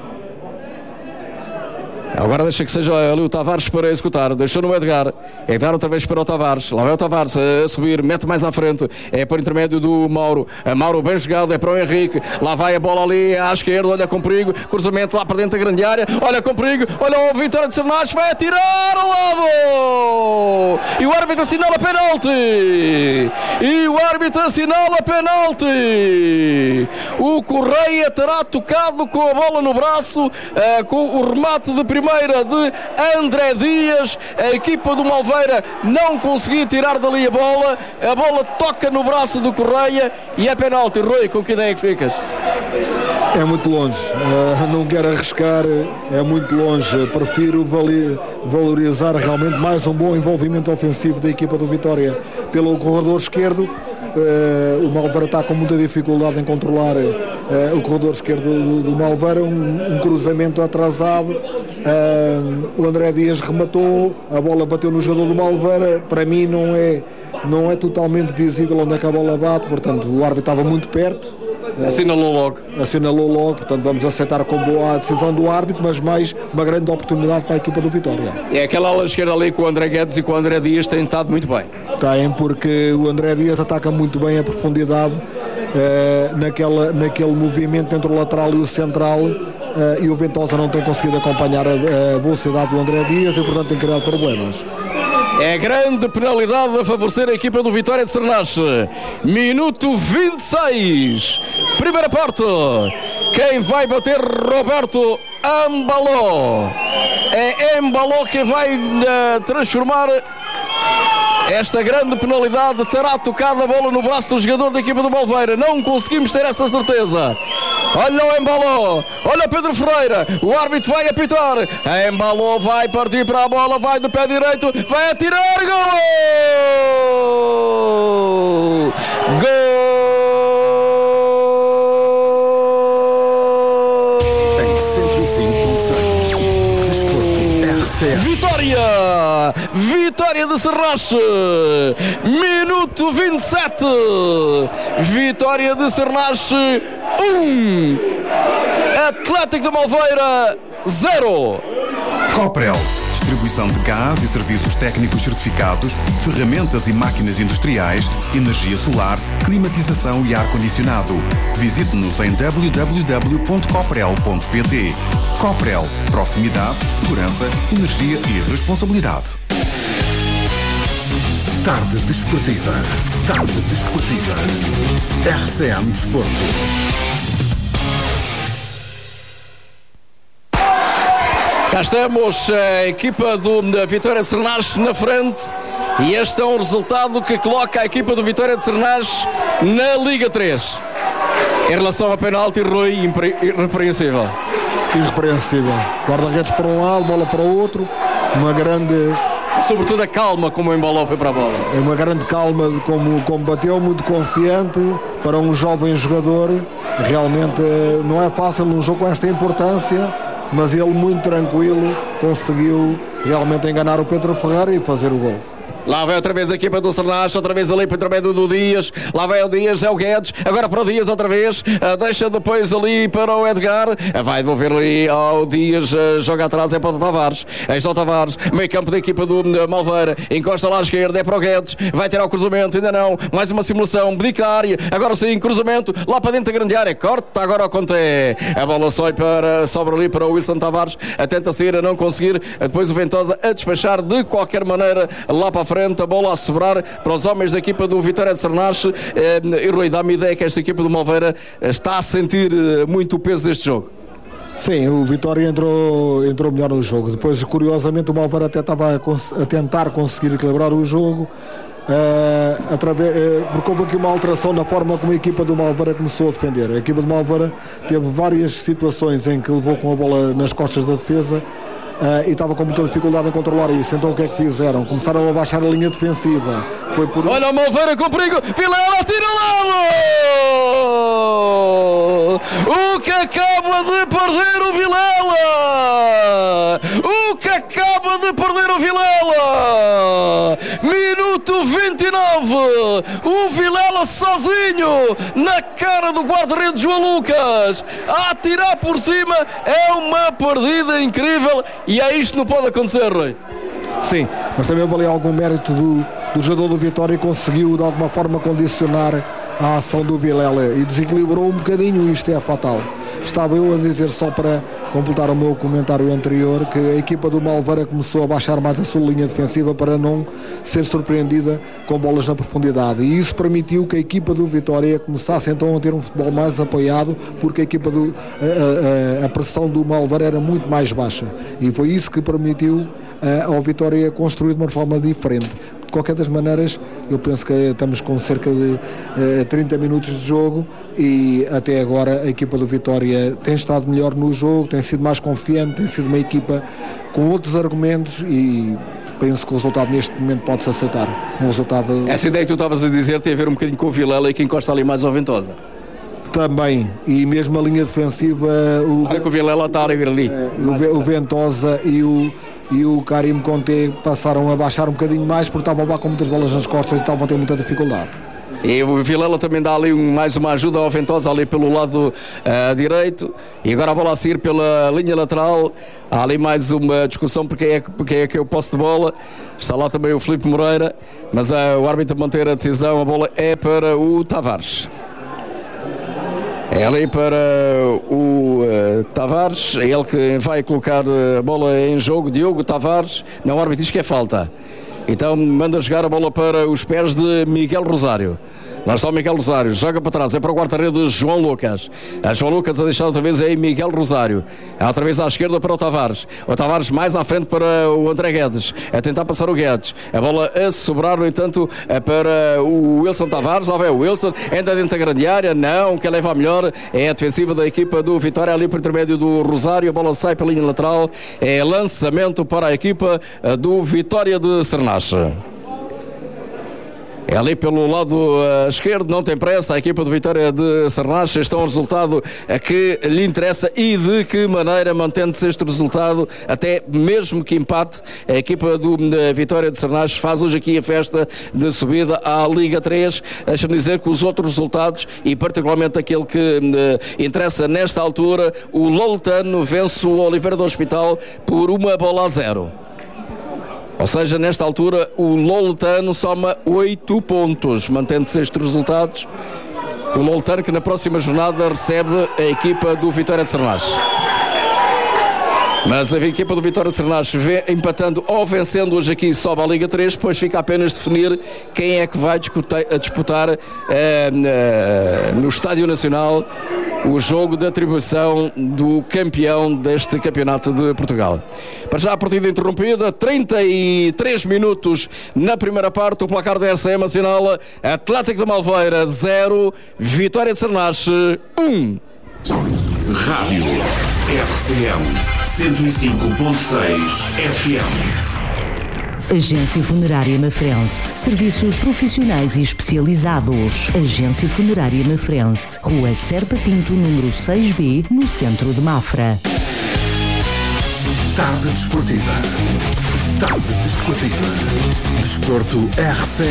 Agora deixa que seja ali o Tavares para executar. Deixou no Edgar. Edgar outra vez para o Tavares. Lá vai o Tavares a subir. Mete mais à frente. É por intermédio do Mauro. A Mauro bem jogado. É para o Henrique. Lá vai a bola ali à esquerda. Olha com perigo. Cruzamento lá para dentro da grande área. Olha com perigo. Olha o Vitória de Cernache. Vai atirar ao lado. E o árbitro assinala penalti. E o árbitro assinala penalti. O Correia terá tocado com a bola no braço. Uh, com o remate de primeiro de André Dias. A equipa do Malveira não conseguiu tirar dali a bola. A bola toca no braço do Correia e é penalti. Rui, com que ideia que ficas? É muito longe, uh, não quero arriscar, é muito longe, prefiro vali- valorizar realmente mais um bom envolvimento ofensivo da equipa do Vitória pelo corredor esquerdo. Uh, o Malveira está com muita dificuldade em controlar uh, o corredor esquerdo do, do Malveira, um, um cruzamento atrasado, uh, o André Dias rematou, a bola bateu no jogador do Malveira, para mim não é, não é totalmente visível onde é que a bola bate, portanto o árbitro estava muito perto. Assinalou logo. Assinalou logo, portanto vamos aceitar com boa a decisão do árbitro, mas mais uma grande oportunidade para a equipa do Vitória. É aquela ala esquerda ali com o André Guedes e com o André Dias têm estado muito bem. Tem, porque o André Dias ataca muito bem a profundidade eh, naquela, naquele movimento entre o lateral e o central, eh, e o Ventosa não tem conseguido acompanhar a, a velocidade do André Dias e portanto tem criado problemas. É grande penalidade a favorecer a equipa do Vitória de Sernache. Minuto vinte e seis. Primeira parte. Quem vai bater? Roberto Ambaló. É Ambaló que vai uh, transformar esta grande penalidade. Terá tocado a bola no braço do jogador da equipa do Malveira. Não conseguimos ter essa certeza. Olha o Embaló, olha Pedro Ferreira, o árbitro vai apitar, a Embaló vai partir para a bola, vai do pé direito, vai atirar, gol! Gol! Em cento e cinco ponto seis, Desporto R C A. Vitória! Vitória de Sernache! Minuto vinte e sete! Vitória de Sernache um! Atlético de Malveira zero! Coprel. Distribuição de gás e serviços técnicos certificados, ferramentas e máquinas industriais, energia solar, climatização e ar-condicionado. Visite-nos em w w w ponto coprel ponto p t. Coprel. Proximidade, segurança, energia e responsabilidade. Tarde Desportiva. Tarde Desportiva. R C M Desporto. Cá estamos, a equipa do Vitória de Sernache na frente, e este é um resultado que coloca a equipa do Vitória de Sernache na Liga três. Em relação ao penalti, Rui, impre- irrepreensível. Irrepreensível. Guarda-redes para um lado, bola para o outro, uma grande... Sobretudo a calma como o Embaló foi para a bola. É uma grande calma de como, como bateu, muito confiante para um jovem jogador. Realmente não é fácil num jogo com esta importância, mas ele muito tranquilo conseguiu realmente enganar o Pedro Ferreira e fazer o gol. Lá vai outra vez a equipa do Sernache, outra vez ali para o intermédio do Dias. Lá vai o Dias, é o Guedes, agora para o Dias outra vez, uh, deixa depois ali para o Edgar, uh, vai devolver ali ao Dias, uh, joga atrás, é para o Tavares. Aí está o Tavares, meio campo da equipa do uh, Malveira, encosta lá à esquerda, é para o Guedes, vai tirar o cruzamento, ainda não, mais uma simulação, dedica a área, agora sim, cruzamento, lá para dentro da grande área, corta agora ao Conté, a bola sobe para, sobra ali para o Wilson Tavares, a tenta sair, a não conseguir, depois o Ventosa a despachar de qualquer maneira lá para a frente. A bola a sobrar para os homens da equipa do Vitória de Sernache. E Rui, dá-me ideia que esta equipa do Malveira está a sentir muito o peso deste jogo. Sim, o Vitória entrou, entrou melhor no jogo. Depois, curiosamente, o Malveira até estava a, cons- a tentar conseguir equilibrar o jogo, uh, através, uh, porque houve aqui uma alteração na forma como a equipa do Malveira começou a defender. A equipa do Malveira teve várias situações em que levou com a bola nas costas da defesa, Uh, e estava com muita dificuldade em controlar isso. Então o que é que fizeram? Começaram a baixar a linha defensiva. Foi por... Olha o Malveira com perigo, Vilela tira lá! O que acaba de perder o Vilela! O que acaba de perder o Vilela! Minuto vinte e nove! O Vilela sozinho na cara do guarda-redes João Lucas, a atirar por cima. É uma perdida incrível. E é isto que não pode acontecer, Rui. Sim, mas também houve ali algum mérito do, do jogador do Vitória e conseguiu de alguma forma condicionar a ação do Vilela e desequilibrou um bocadinho. Isto é fatal. Estava eu a dizer, só para completar o meu comentário anterior, que a equipa do Malveira começou a baixar mais a sua linha defensiva para não ser surpreendida com bolas na profundidade, e isso permitiu que a equipa do Vitória começasse então a ter um futebol mais apoiado, porque a equipa do a, a, a pressão do Malveira era muito mais baixa, e foi isso que permitiu uh, ao Vitória construir de uma forma diferente. qualquer das maneiras, eu penso que estamos com cerca de uh, trinta minutos de jogo e até agora a equipa do Vitória tem estado melhor no jogo, tem sido mais confiante, tem sido uma equipa com outros argumentos e penso que o resultado neste momento pode-se aceitar. Um resultado... Essa ideia que tu estavas a dizer tem a ver um bocadinho com o Vilela e que encosta ali mais ao Ventosa. Também, e mesmo a linha defensiva, o, Olha que o Vilela está a vir ali. O, o Ventosa e o, e o Karim Conté passaram a baixar um bocadinho mais porque estavam lá com muitas bolas nas costas e estavam a ter muita dificuldade. E o Vilela também dá ali um, mais uma ajuda ao Ventosa ali pelo lado uh, direito. E agora a bola a sair pela linha lateral. Há ali mais uma discussão por quem é, por quem é que é o posse de bola. Está lá também o Filipe Moreira. Mas uh, o árbitro a manter a decisão. A bola é para o Tavares. É ali para o uh, Tavares. É ele que vai colocar a bola em jogo. Diogo Tavares. Não, o árbitro diz que é falta. Então manda jogar a bola para os pés de Miguel Rosário. Lá está o Miguel Rosário, joga para trás, é para o guarda-redes João Lucas. A João Lucas a deixar outra vez aí Miguel Rosário. É outra vez à esquerda para o Tavares. O Tavares mais à frente para o André Guedes. A tentar passar o Guedes. A bola a sobrar, no entanto, é para o Wilson Tavares. Lá vai o Wilson, entra dentro da grande área. Não, quem leva a melhor é a defensiva da equipa do Vitória, ali por intermédio do Rosário. A bola sai pela linha lateral. É lançamento para a equipa do Vitória de Cernache. É ali pelo lado uh, esquerdo, não tem pressa, a equipa de Vitória de Cernache. Este é um resultado uh, que lhe interessa e de que maneira, mantendo-se este resultado, até mesmo que empate, a equipa do uh, Vitória de Cernache faz hoje aqui a festa de subida à Liga três. Deixa-me dizer que os outros resultados, e particularmente aquele que uh, interessa nesta altura, o Loletano vence o Oliveira do Hospital por uma bola a zero. Ou seja, nesta altura o Loletano soma oito pontos, mantendo-se estes resultados. O Loletano que na próxima jornada recebe a equipa do Vitória de Cernache. Mas a equipa do Vitória de Cernache vê empatando ou vencendo hoje aqui sobe à Liga três, depois fica apenas definir quem é que vai disputar, disputar eh, eh, no Estádio Nacional o jogo de atribuição do campeão deste campeonato de Portugal. Para já a partida interrompida, trinta e três minutos na primeira parte, o placar da R C M assinala Atlético de Malveira zero, Vitória de Cernache um. Rádio R C M cento e cinco ponto seis F M. Agência Funerária Mafrense. Serviços profissionais e especializados. Agência Funerária Mafrense. Rua Serpa Pinto, número seis B, no centro de Mafra. Tarde desportiva. Tarde desportiva. Desporto R C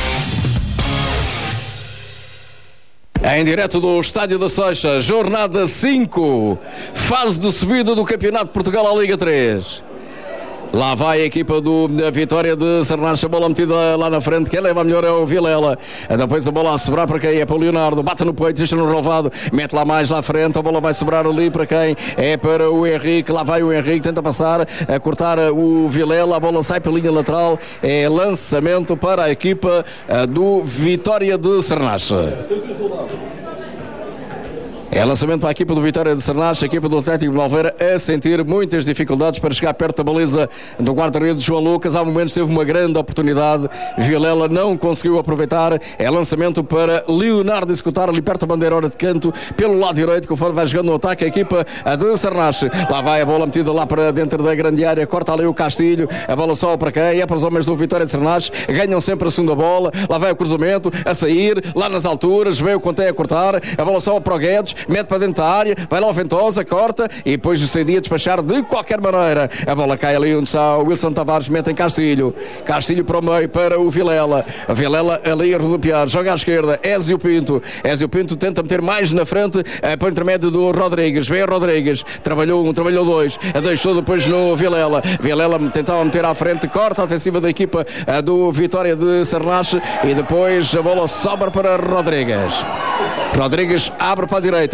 M. Em direto do Estádio da Seixa, jornada cinco, fase de subida do Campeonato de Portugal à Liga três. Lá vai a equipa do da Vitória de Cernache, a bola metida lá na frente. Quem leva a melhor é o Vilela. Depois a bola a sobrar para quem? É para o Leonardo. Bate no peito, deixa no relvado, mete lá mais lá à frente. A bola vai sobrar ali para quem? É para o Henrique. Lá vai o Henrique, tenta passar, a cortar o Vilela. A bola sai pela linha lateral. É lançamento para a equipa do Vitória de Cernache. É lançamento para a equipa do Vitória de Cernache, a equipa do Atlético de Malveira a sentir muitas dificuldades para chegar perto da baliza do guarda-redes João Lucas. Há momentos teve uma grande oportunidade, Vilela não conseguiu aproveitar. É lançamento para Leonardo executar ali perto da bandeira hora de canto, pelo lado direito, conforme vai jogando no ataque a equipa de Cernache. Lá vai a bola metida lá para dentro da grande área, corta ali o Castilho, a bola só para quem? É para os homens do Vitória de Cernache, ganham sempre a segunda bola. Lá vai o cruzamento, a sair, lá nas alturas, veio o Conté a cortar, a bola só para o Guedes, mete para dentro da área, vai lá o Ventosa, corta e depois o Saidia despachar de qualquer maneira. A bola cai ali onde está o Wilson Tavares, mete em Castilho. Castilho para o meio, para o Vilela. A Vilela ali a rodopiar, joga à esquerda, Ézio Pinto. Ézio Pinto tenta meter mais na frente, eh, para o intermédio do Rodrigues. Vem o Rodrigues, trabalhou um, trabalhou dois, deixou depois no Vilela. Vilela tentava meter à frente, corta a ofensiva da equipa eh, do Vitória de Cernache e depois a bola sobra para Rodrigues. Rodrigues abre para a direita,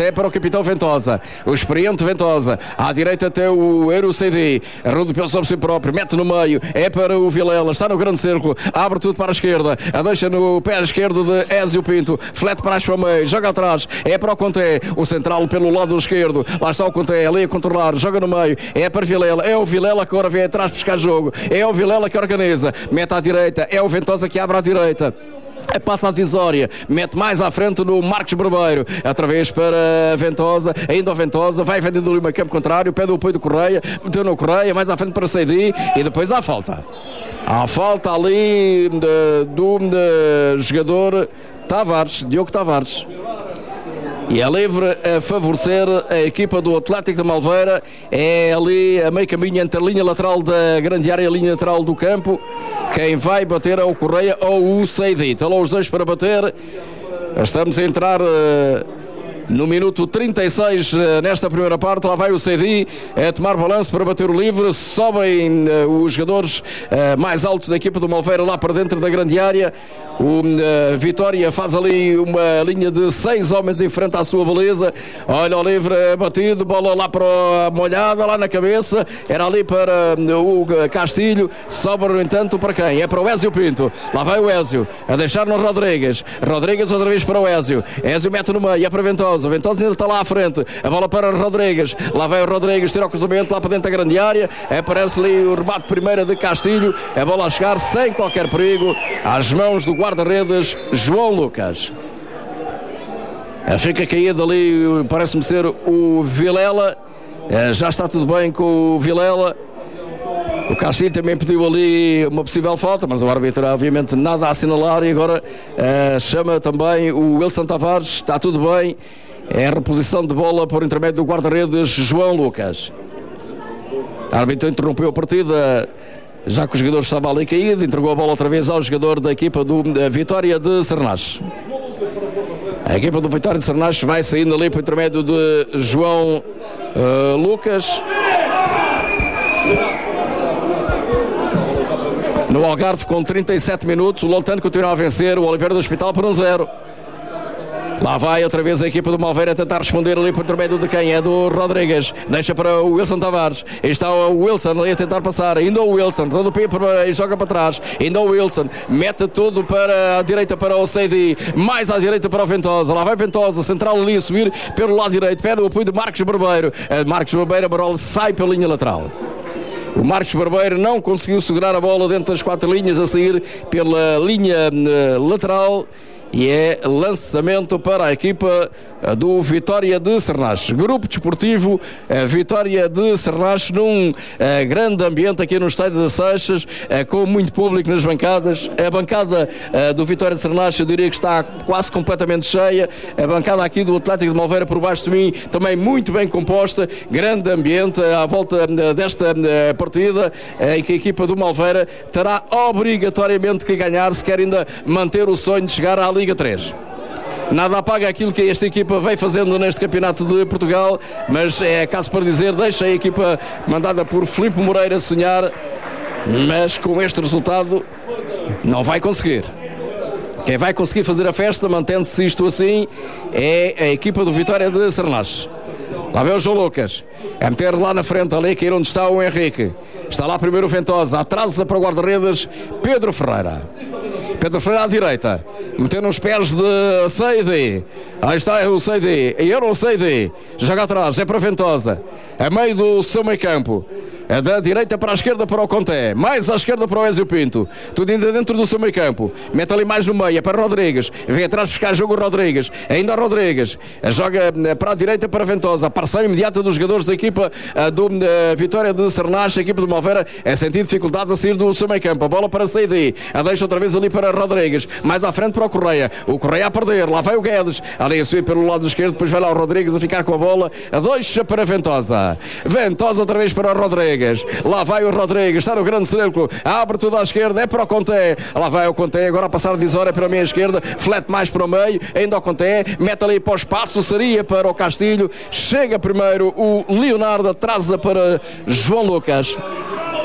direita é para o capitão Ventosa, o experiente Ventosa. À direita até o Euro C D, rodopiou sobre si próprio, mete no meio, é para o Vilela, está no grande círculo, abre tudo para a esquerda, a deixa no pé esquerdo de Ézio Pinto, flete para o meio, joga atrás, é para o Conté, o central pelo lado esquerdo, lá está o Conté, ali a controlar, joga no meio, é para Vilela, é o Vilela que agora vem atrás buscar jogo, é o Vilela que organiza, mete à direita, é o Ventosa que abre à direita. Passa a divisória, mete mais à frente no Marcos Barbeiro, outra vez para Ventosa, ainda o Ventosa, vai vendendo ali uma campo contrário, pede o apoio do Correia, meteu no Correia, mais à frente para Seidi e depois há falta. Há falta ali de, do de, jogador Tavares, Diogo Tavares. E é livre a favorecer a equipa do Atlético de Malveira. É ali a meio caminho entre a linha lateral da grande área e a linha lateral do campo. Quem vai bater é o Correia ou o Seidi. Estão lá os dois para bater. Estamos a entrar uh, no minuto trinta e seis uh, nesta primeira parte. Lá vai o Seidi a tomar balanço para bater o livre. Sobem uh, os jogadores uh, mais altos da equipa do Malveira lá para dentro da grande área. O uh, Vitória faz ali uma linha de seis homens em frente à sua beleza. Olha o livre batido, bola lá para a molhada, lá na cabeça. Era ali para uh, o Castilho. Sobra, no entanto, para quem? É para o Ézio Pinto. Lá vai o Ézio a deixar no Rodrigues. Rodrigues outra vez para o Ézio. Ézio mete no meio, é para Ventosa. Ventosa ainda está lá à frente. A bola para Rodrigues. Lá vai o Rodrigues, tira o cruzamento lá para dentro da grande área. Aparece ali o remate primeiro de Castilho. A bola a chegar sem qualquer perigo às mãos do guarda-redes João Lucas. Fica caído ali, parece-me ser o Vilela. Já está tudo bem com o Vilela. O Castilho também pediu ali uma possível falta, mas o árbitro obviamente nada a assinalar. E agora uh, chama também o Wilson Tavares. Está tudo bem. É a reposição de bola por intermédio do guarda-redes João Lucas. O árbitro interrompeu a partida, já que o jogador estava ali caído, entregou a bola outra vez ao jogador da equipa do da Vitória de Sernache. A equipa do Vitória de Sernache vai saindo ali por intermédio de João uh, Lucas. No Algarve, com trinta e sete minutos, o Lontano continua a vencer o Oliveira do Hospital por um zero. Lá vai outra vez a equipa do Malveira a tentar responder ali por intermédio de quem? É do Rodrigues. Deixa para o Wilson Tavares. Aí está o Wilson ali a tentar passar. Ainda o Wilson. Rodopia e joga para trás. Ainda o Wilson. Mete tudo para a direita para o Seidi. Mais à direita para o Ventosa. Lá vai Ventosa. Central ali a subir pelo lado direito. Pede o apoio de Marcos Barbeiro. Marcos Barbeiro, a bola sai pela linha lateral. O Marcos Barbeiro não conseguiu segurar a bola dentro das quatro linhas a sair pela linha uh, lateral. E é lançamento para a equipa do Vitória de Sernache. Grupo desportivo Vitória de Sernache, num uh, grande ambiente aqui no estádio das Seixas, uh, com muito público nas bancadas. A bancada uh, do Vitória de Sernache, eu diria que está quase completamente cheia. A bancada aqui do Atlético de Malveira por baixo de mim também muito bem composta. Grande ambiente à volta uh, desta uh, partida, uh, em que a equipa do Malveira terá obrigatoriamente que ganhar se quer ainda manter o sonho de chegar à Liga três. Nada apaga aquilo que esta equipa vem fazendo neste campeonato de Portugal, mas é caso para dizer, deixa a equipa mandada por Filipe Moreira sonhar, mas com este resultado não vai conseguir. Quem vai conseguir fazer a festa, mantendo-se isto assim, é a equipa do Vitória de Sernache. Lá vem o João Lucas a meter lá na frente, ali que é onde está o Henrique. Está lá primeiro o Ventosa, atrasa para o guarda-redes Pedro Ferreira. Pedro Ferreira à direita, metendo nos pés de Seidi. Aí está o Seidi, e era o Seidi. Joga atrás, é para Ventosa, a meio do seu meio campo. É da direita para a esquerda para o Conté, mais à esquerda para o Ézio Pinto, tudo ainda dentro do seu meio campo. Mete ali mais no meio, é para Rodrigues, vem atrás buscar jogo o Rodrigues, ainda Rodrigues, joga para a direita para Ventosa, a parceira imediata dos jogadores da equipa do Vitória de Sernache. A equipa do Malveira é sentir dificuldades a sair do seu meio campo. A bola para Seidi, a deixa outra vez ali para Rodrigues, mais à frente para o Correia, o Correia a perder, lá vai o Guedes, ali a subir pelo lado esquerdo, depois vai lá o Rodrigues a ficar com a bola, a deixa para Ventosa, Ventosa outra vez para o Rodrigues. Lá vai o Rodrigues, está no grande círculo, abre tudo à esquerda, é para o Conté. Lá vai o Conté, agora a passar a divisória para a minha esquerda, flete mais para o meio, ainda o Conté, mete ali para o espaço, seria para o Castilho, chega primeiro o Leonardo, atrasa para João Lucas.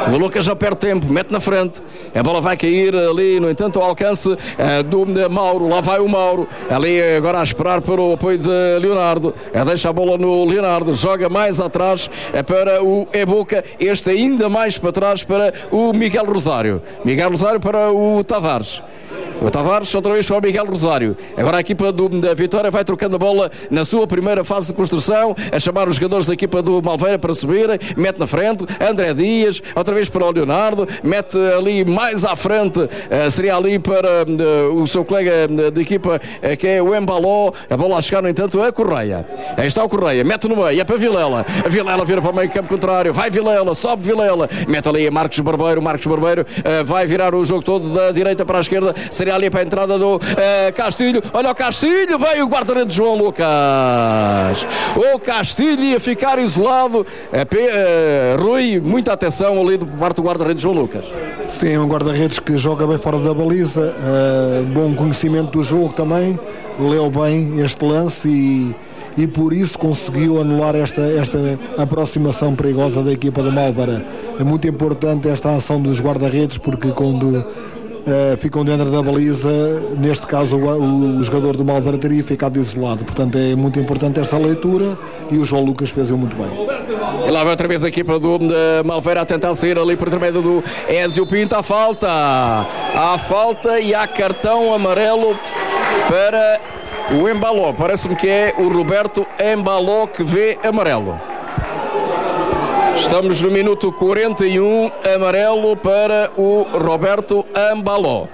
O Lucas já perde tempo, mete na frente, a bola vai cair ali, no entanto, ao alcance uh, do uh, Mauro. Lá vai o Mauro, ali agora a esperar para o apoio de Leonardo, uh, deixa a bola no Leonardo, joga mais atrás uh, para o Eboca, este ainda mais para trás para o Miguel Rosário. Miguel Rosário para o Tavares. O Tavares outra vez para o Miguel Rosário. Agora a equipa do, da Vitória vai trocando a bola na sua primeira fase de construção, a chamar os jogadores da equipa do Malveira para subirem, mete na frente, André Dias, outra vez para o Leonardo, mete ali mais à frente, uh, seria ali para uh, o seu colega de equipa, uh, que é o Embaló, a bola a chegar no entanto a Correia. Aí está o Correia, mete no meio, é para Vilela, a Vilela vira para o meio campo contrário, vai Vilela, sobe Vilela, mete ali a Marcos Barbeiro, Marcos Barbeiro uh, vai virar o jogo todo da direita para a esquerda, seria ali para a entrada do uh, Castilho, olha o Castilho, veio o guarda-redes João Lucas, o Castilho ia ficar isolado, uh, uh, Rui, muita atenção ali do parte do guarda-redes João Lucas. Sim, um guarda-redes que joga bem fora da baliza, uh, bom conhecimento do jogo também, leu bem este lance e, e por isso conseguiu anular esta, esta aproximação perigosa da equipa do Malveira. É muito importante esta ação dos guarda-redes, porque quando Uh, ficam dentro da baliza, neste caso o, o, o jogador do Malveira teria ficado isolado, portanto é muito importante esta leitura e o João Lucas fez-o muito bem. E lá vai outra vez a equipa do Malveira a tentar sair ali por intermédio do Ézio Pinto. Há falta, há falta e há cartão amarelo para o Embaló, parece-me que é o Roberto Embaló que vê amarelo. Estamos no minuto quarenta e um, amarelo para o Roberto Embaló.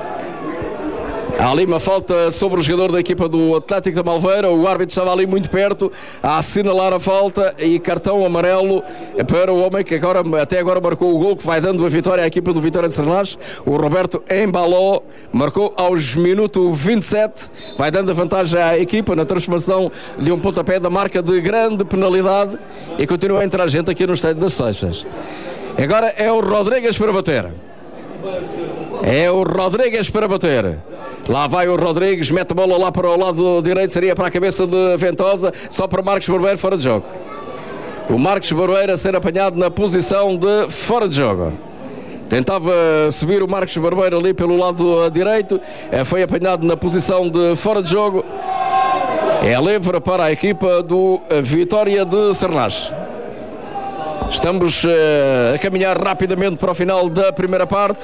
Há ali uma falta sobre o jogador da equipa do Atlético da Malveira, o árbitro estava ali muito perto a assinalar a falta e cartão amarelo para o homem que agora, até agora marcou o gol, que vai dando a vitória à equipa do Vitória de Sernás. O Roberto Embaló marcou aos minutos vinte e sete, vai dando a vantagem à equipa na transformação de um pontapé da marca de grande penalidade e continua a entrar gente aqui no Estádio das Seixas. Agora é o Rodrigues para bater. É o Rodrigues para bater. Lá vai o Rodrigues, mete a bola lá para o lado direito, seria para a cabeça de Ventosa, só para Marcos Barbeiro, fora de jogo. O Marcos Barbeiro a ser apanhado na posição de fora de jogo. Tentava subir o Marcos Barbeiro ali pelo lado direito, foi apanhado na posição de fora de jogo. É livre para a equipa do Vitória de Sernás. Estamos uh, a caminhar rapidamente para o final da primeira parte.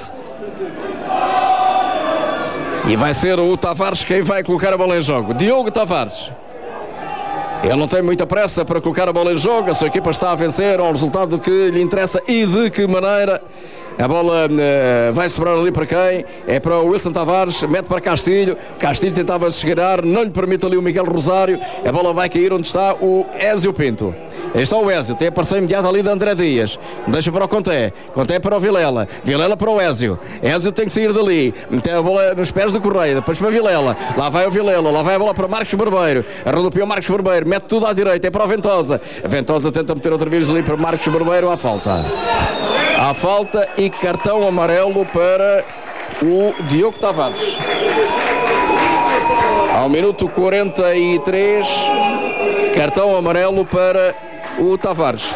E vai ser o Tavares quem vai colocar a bola em jogo. Diogo Tavares. Ele não tem muita pressa para colocar a bola em jogo. A sua equipa está a vencer ao resultado que lhe interessa e de que maneira. A bola uh, vai sobrar ali para quem? É para o Wilson Tavares, mete para Castilho. Castilho tentava chegar, não lhe permite ali o Miguel Rosário. A bola vai cair onde está o Ézio Pinto. Aí está o Ézio, tem a parceria imediata ali de André Dias. Deixa para o Conté, Conté para o Vilela, Vilela para o Ézio. Ézio tem que sair dali, mete a bola nos pés do Correia, depois para Vilela. Lá vai o Vilela, lá vai a bola para Marcos Barbeiro. Arrodopia o Marcos Barbeiro, mete tudo à direita, é para o Ventosa. A Ventosa tenta meter outra vez ali para Marcos Barbeiro, à falta. Há falta e cartão amarelo para o Diogo Tavares. Ao minuto quarenta e três, cartão amarelo para o Tavares.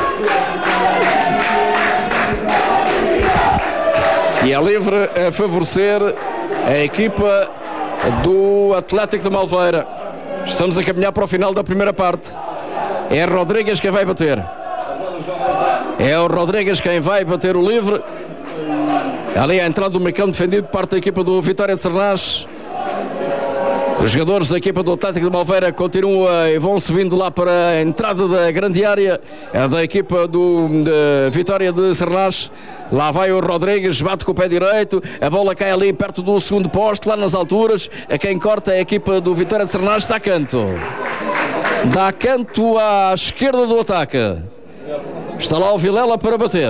E é livre a favorecer a equipa do Atlético de Malveira. Estamos a caminhar para o final da primeira parte. É Rodrigues quem vai bater. É o Rodrigues quem vai bater o livre. Ali a entrada do meio campo defendido por parte da equipa do Vitória de Sernás. Os jogadores da equipa do Atlético de Malveira continuam e vão subindo lá para a entrada da grande área da equipa do de Vitória de Sernás. Lá vai o Rodrigues, bate com o pé direito, a bola cai ali perto do segundo poste, lá nas alturas. A quem corta é a equipa do Vitória de Sernás, dá canto. Dá canto à esquerda do ataque. Está lá o Vilela para bater.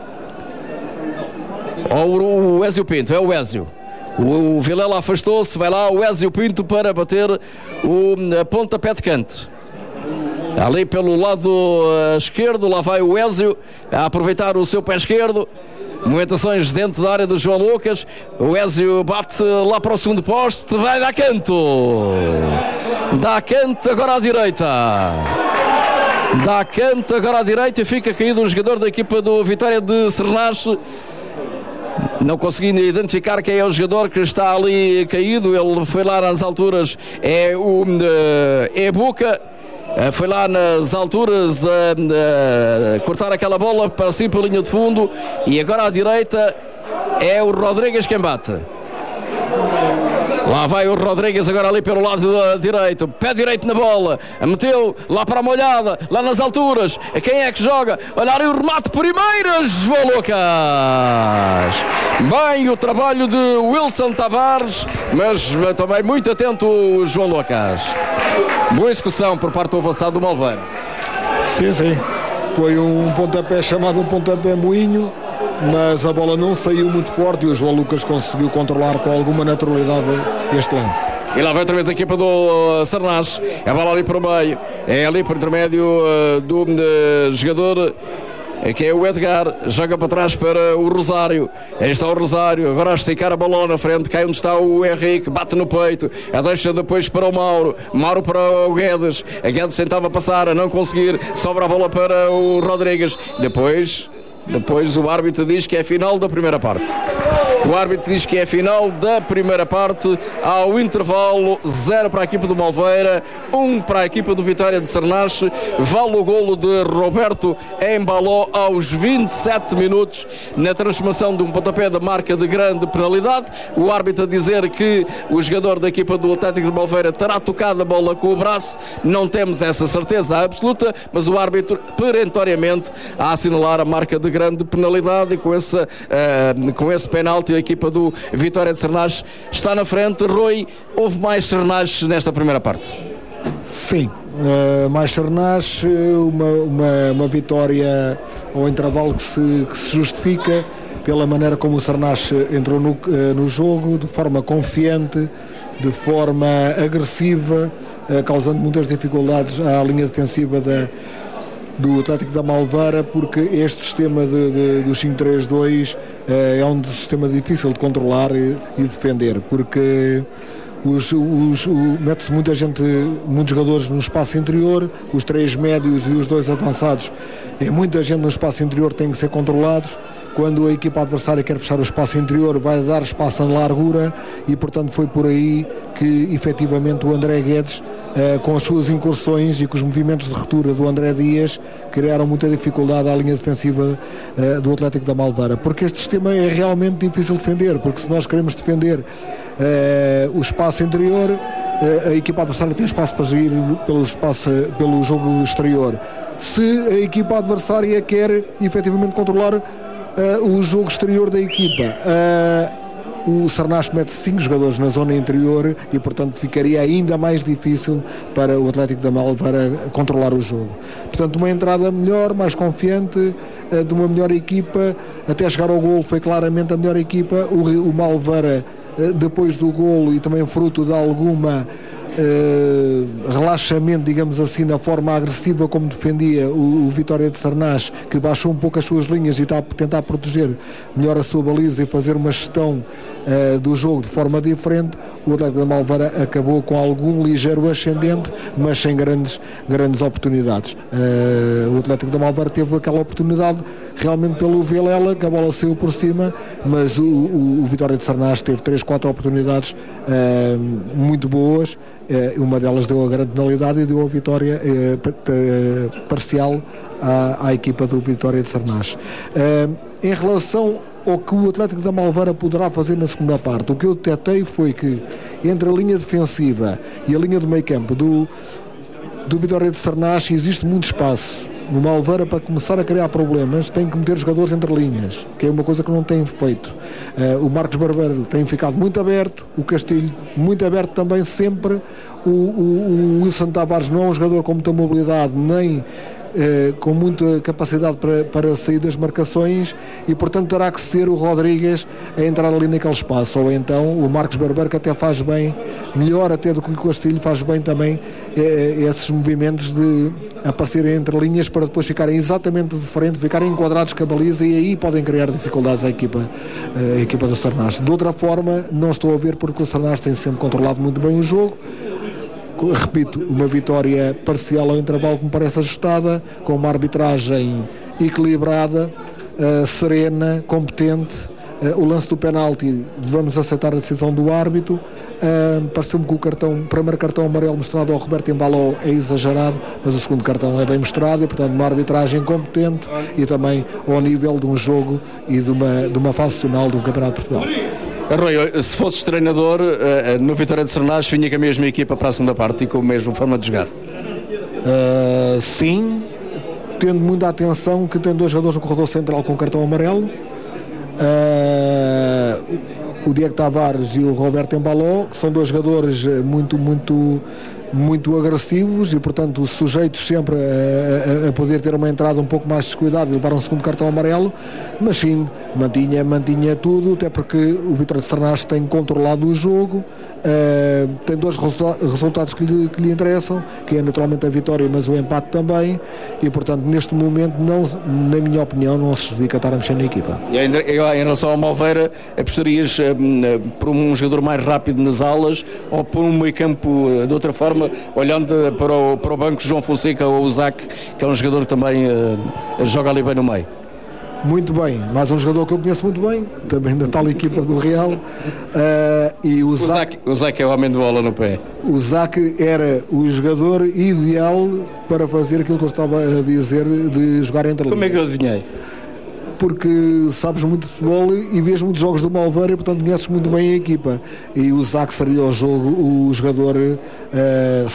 Ou o Ézio Pinto, é o Ézio. O Vilela afastou-se, vai lá o Ézio Pinto para bater o pontapé de canto. Ali pelo lado esquerdo, lá vai o Ézio a aproveitar o seu pé esquerdo. Movimentações dentro da área do João Lucas. O Ézio bate lá para o segundo poste, vai dar canto. Dá canto agora à direita. Dá canto agora à direita e fica caído um jogador da equipa do Vitória de Cernache. Não conseguindo identificar quem é o jogador que está ali caído. Ele foi lá nas alturas, é o é Boca. Foi lá nas alturas a, a, a cortar aquela bola para cima pela linha de fundo. E agora à direita é o Rodrigues que embate. Lá vai o Rodrigues agora ali pelo lado direito, pé direito na bola, meteu lá para a molhada, lá nas alturas. Quem é que joga? Olha ali o remate primeiro, João Lucas. Bem o trabalho de Wilson Tavares, mas também muito atento o João Lucas. Boa execução por parte do avançado do Malveira. Sim, sim. Foi um pontapé chamado um pontapé moinho, mas a bola não saiu muito forte e o João Lucas conseguiu controlar com alguma naturalidade este lance. E lá vai outra vez a equipa do uh, Cernache. A bola ali para o meio, é ali por intermédio uh, do uh, jogador que é o Edgar, joga para trás para o Rosário. Aí está o Rosário, agora a esticar a bola na frente, cai onde está o Henrique, bate no peito, a deixa depois para o Mauro, Mauro para o Guedes, a Guedes tentava passar, a não conseguir, sobra a bola para o Rodrigues, depois... Depois o árbitro diz que é final da primeira parte. O árbitro diz que é final da primeira parte. Ao intervalo, zero para a equipa do Malveira, um para a equipa do Vitória de Cernache. Vale o golo de Roberto Embaló aos vinte e sete minutos, na transformação de um pontapé da marca de grande penalidade. O árbitro a dizer que o jogador da equipa do Atlético de Malveira terá tocado a bola com o braço. Não temos essa certeza absoluta, mas o árbitro perentoriamente a assinalar a marca de grande penalidade, e com, essa, uh, com esse penalti a equipa do Vitória de Cernache está na frente. Rui, houve mais Cernache nesta primeira parte? Sim, uh, mais Cernache, uma, uma, uma vitória ao intervalo que se, que se justifica pela maneira como o Cernache entrou no, uh, no jogo, de forma confiante, de forma agressiva, uh, causando muitas dificuldades à linha defensiva da do Atlético da Malveira, porque este sistema de, de, do cinco três dois eh, é um sistema difícil de controlar e, e defender, porque os, os, mete-se muita gente, muitos jogadores no espaço interior, os três médios e os dois avançados, é muita gente no espaço interior que tem que ser controlados. Quando a equipa adversária quer fechar o espaço interior, vai dar espaço na largura, e portanto foi por aí que efetivamente o André Guedes, Uh, com as suas incursões e com os movimentos de ruptura do André Dias, criaram muita dificuldade à linha defensiva uh, do Atlético da Malveira, porque este sistema é realmente difícil de defender, porque se nós queremos defender uh, o espaço interior, uh, a equipa adversária tem espaço para seguir pelo, espaço, pelo jogo exterior. Se a equipa adversária quer efetivamente controlar uh, o jogo exterior da equipa, uh, o Cernache mete cinco jogadores na zona interior e, portanto, ficaria ainda mais difícil para o Atlético da Malveira controlar o jogo. Portanto, uma entrada melhor, mais confiante, de uma melhor equipa, até chegar ao golo foi claramente a melhor equipa. O, o Malveira, depois do golo, e também fruto de alguma Uh, relaxamento, digamos assim, na forma agressiva como defendia o, o Vitória de Cernache, que baixou um pouco as suas linhas e está a tentar proteger melhor a sua baliza e fazer uma gestão uh, do jogo de forma diferente. O Atlético da Malveira acabou com algum ligeiro ascendente, mas sem grandes, grandes oportunidades. Uh, o Atlético da Malveira teve aquela oportunidade realmente pelo Vilela, que a bola saiu por cima, mas o, o, o Vitória de Cernache teve três, quatro oportunidades uh, muito boas. Uh, uma delas deu a grande penalidade e deu a vitória uh, uh, parcial à, à equipa do Vitória de Cernache. Uh, em relação ao que o Atlético da Malveira poderá fazer na segunda parte, o que eu detectei foi que entre a linha defensiva e a linha do meio campo do, do Vitória de Cernache existe muito espaço. O Malveira, para começar a criar problemas, tem que meter jogadores entre linhas, que é uma coisa que não tem feito. Uh, o Marcos Barbeiro tem ficado muito aberto, o Castilho muito aberto também sempre. O, o, o Wilson Tavares não é um jogador com muita mobilidade, nem uh, com muita capacidade para, para sair das marcações, e portanto terá que ser o Rodrigues a entrar ali naquele espaço, ou então o Marcos Barbeiro, que até faz bem, melhor até do que o Castilho, faz bem também uh, esses movimentos de aparecerem entre linhas para depois ficarem exatamente de frente, ficarem enquadrados com a baliza, e aí podem criar dificuldades à equipa, à equipa do Cernache. De outra forma, não estou a ver, porque o Cernache tem sempre controlado muito bem o jogo. repito, uma vitória parcial ao intervalo que me parece ajustada, com uma arbitragem equilibrada, uh, serena, competente. Uh, o lance do penalti, vamos aceitar a decisão do árbitro. Uh, Pareceu-me que o cartão, o primeiro cartão amarelo mostrado ao Roberto Embaló é exagerado, mas o segundo cartão é bem mostrado e, portanto, uma arbitragem competente e também ao nível de um jogo e de uma, de uma fase final do Campeonato de Portugal. Rui, se fosses treinador no Vitória de Sernás, vinha com a mesma equipa para a segunda parte e com a mesma forma de jogar? Uh, sim, tendo muita atenção que tem dois jogadores no corredor central com cartão amarelo, uh, o Diego Tavares e o Roberto Embaló, que são dois jogadores muito, muito, muito agressivos e, portanto, sujeitos sempre a, a, a poder ter uma entrada um pouco mais descuidada e levar um segundo cartão amarelo, mas sim, mantinha, mantinha tudo, até porque o Vitória de Sernás tem controlado o jogo, uh, tem dois resulta- resultados que lhe, que lhe interessam, que é naturalmente a vitória, mas o empate também, e, portanto, neste momento, não, na minha opinião, não se justifica estar a mexer na equipa. E em, em relação ao Malveira, apostarias um, por um jogador mais rápido nas alas ou por um meio campo de outra forma, olhando para o, para o banco João Fonseca ou o Zac, que é um jogador que também uh, joga ali bem no meio? Muito bem, mais um jogador que eu conheço muito bem, também da tal equipa do Real. Uh, e o, o, Zac, Zac, o Zac é o homem de bola no pé. O Zac era o jogador ideal para fazer aquilo que eu estava a dizer de jogar entre linhas. Como é que eu adivinhei? Porque sabes muito de futebol e vês muitos jogos do Malveira e, portanto, conheces muito bem a equipa. E o Zac seria o jogo, o jogador uh,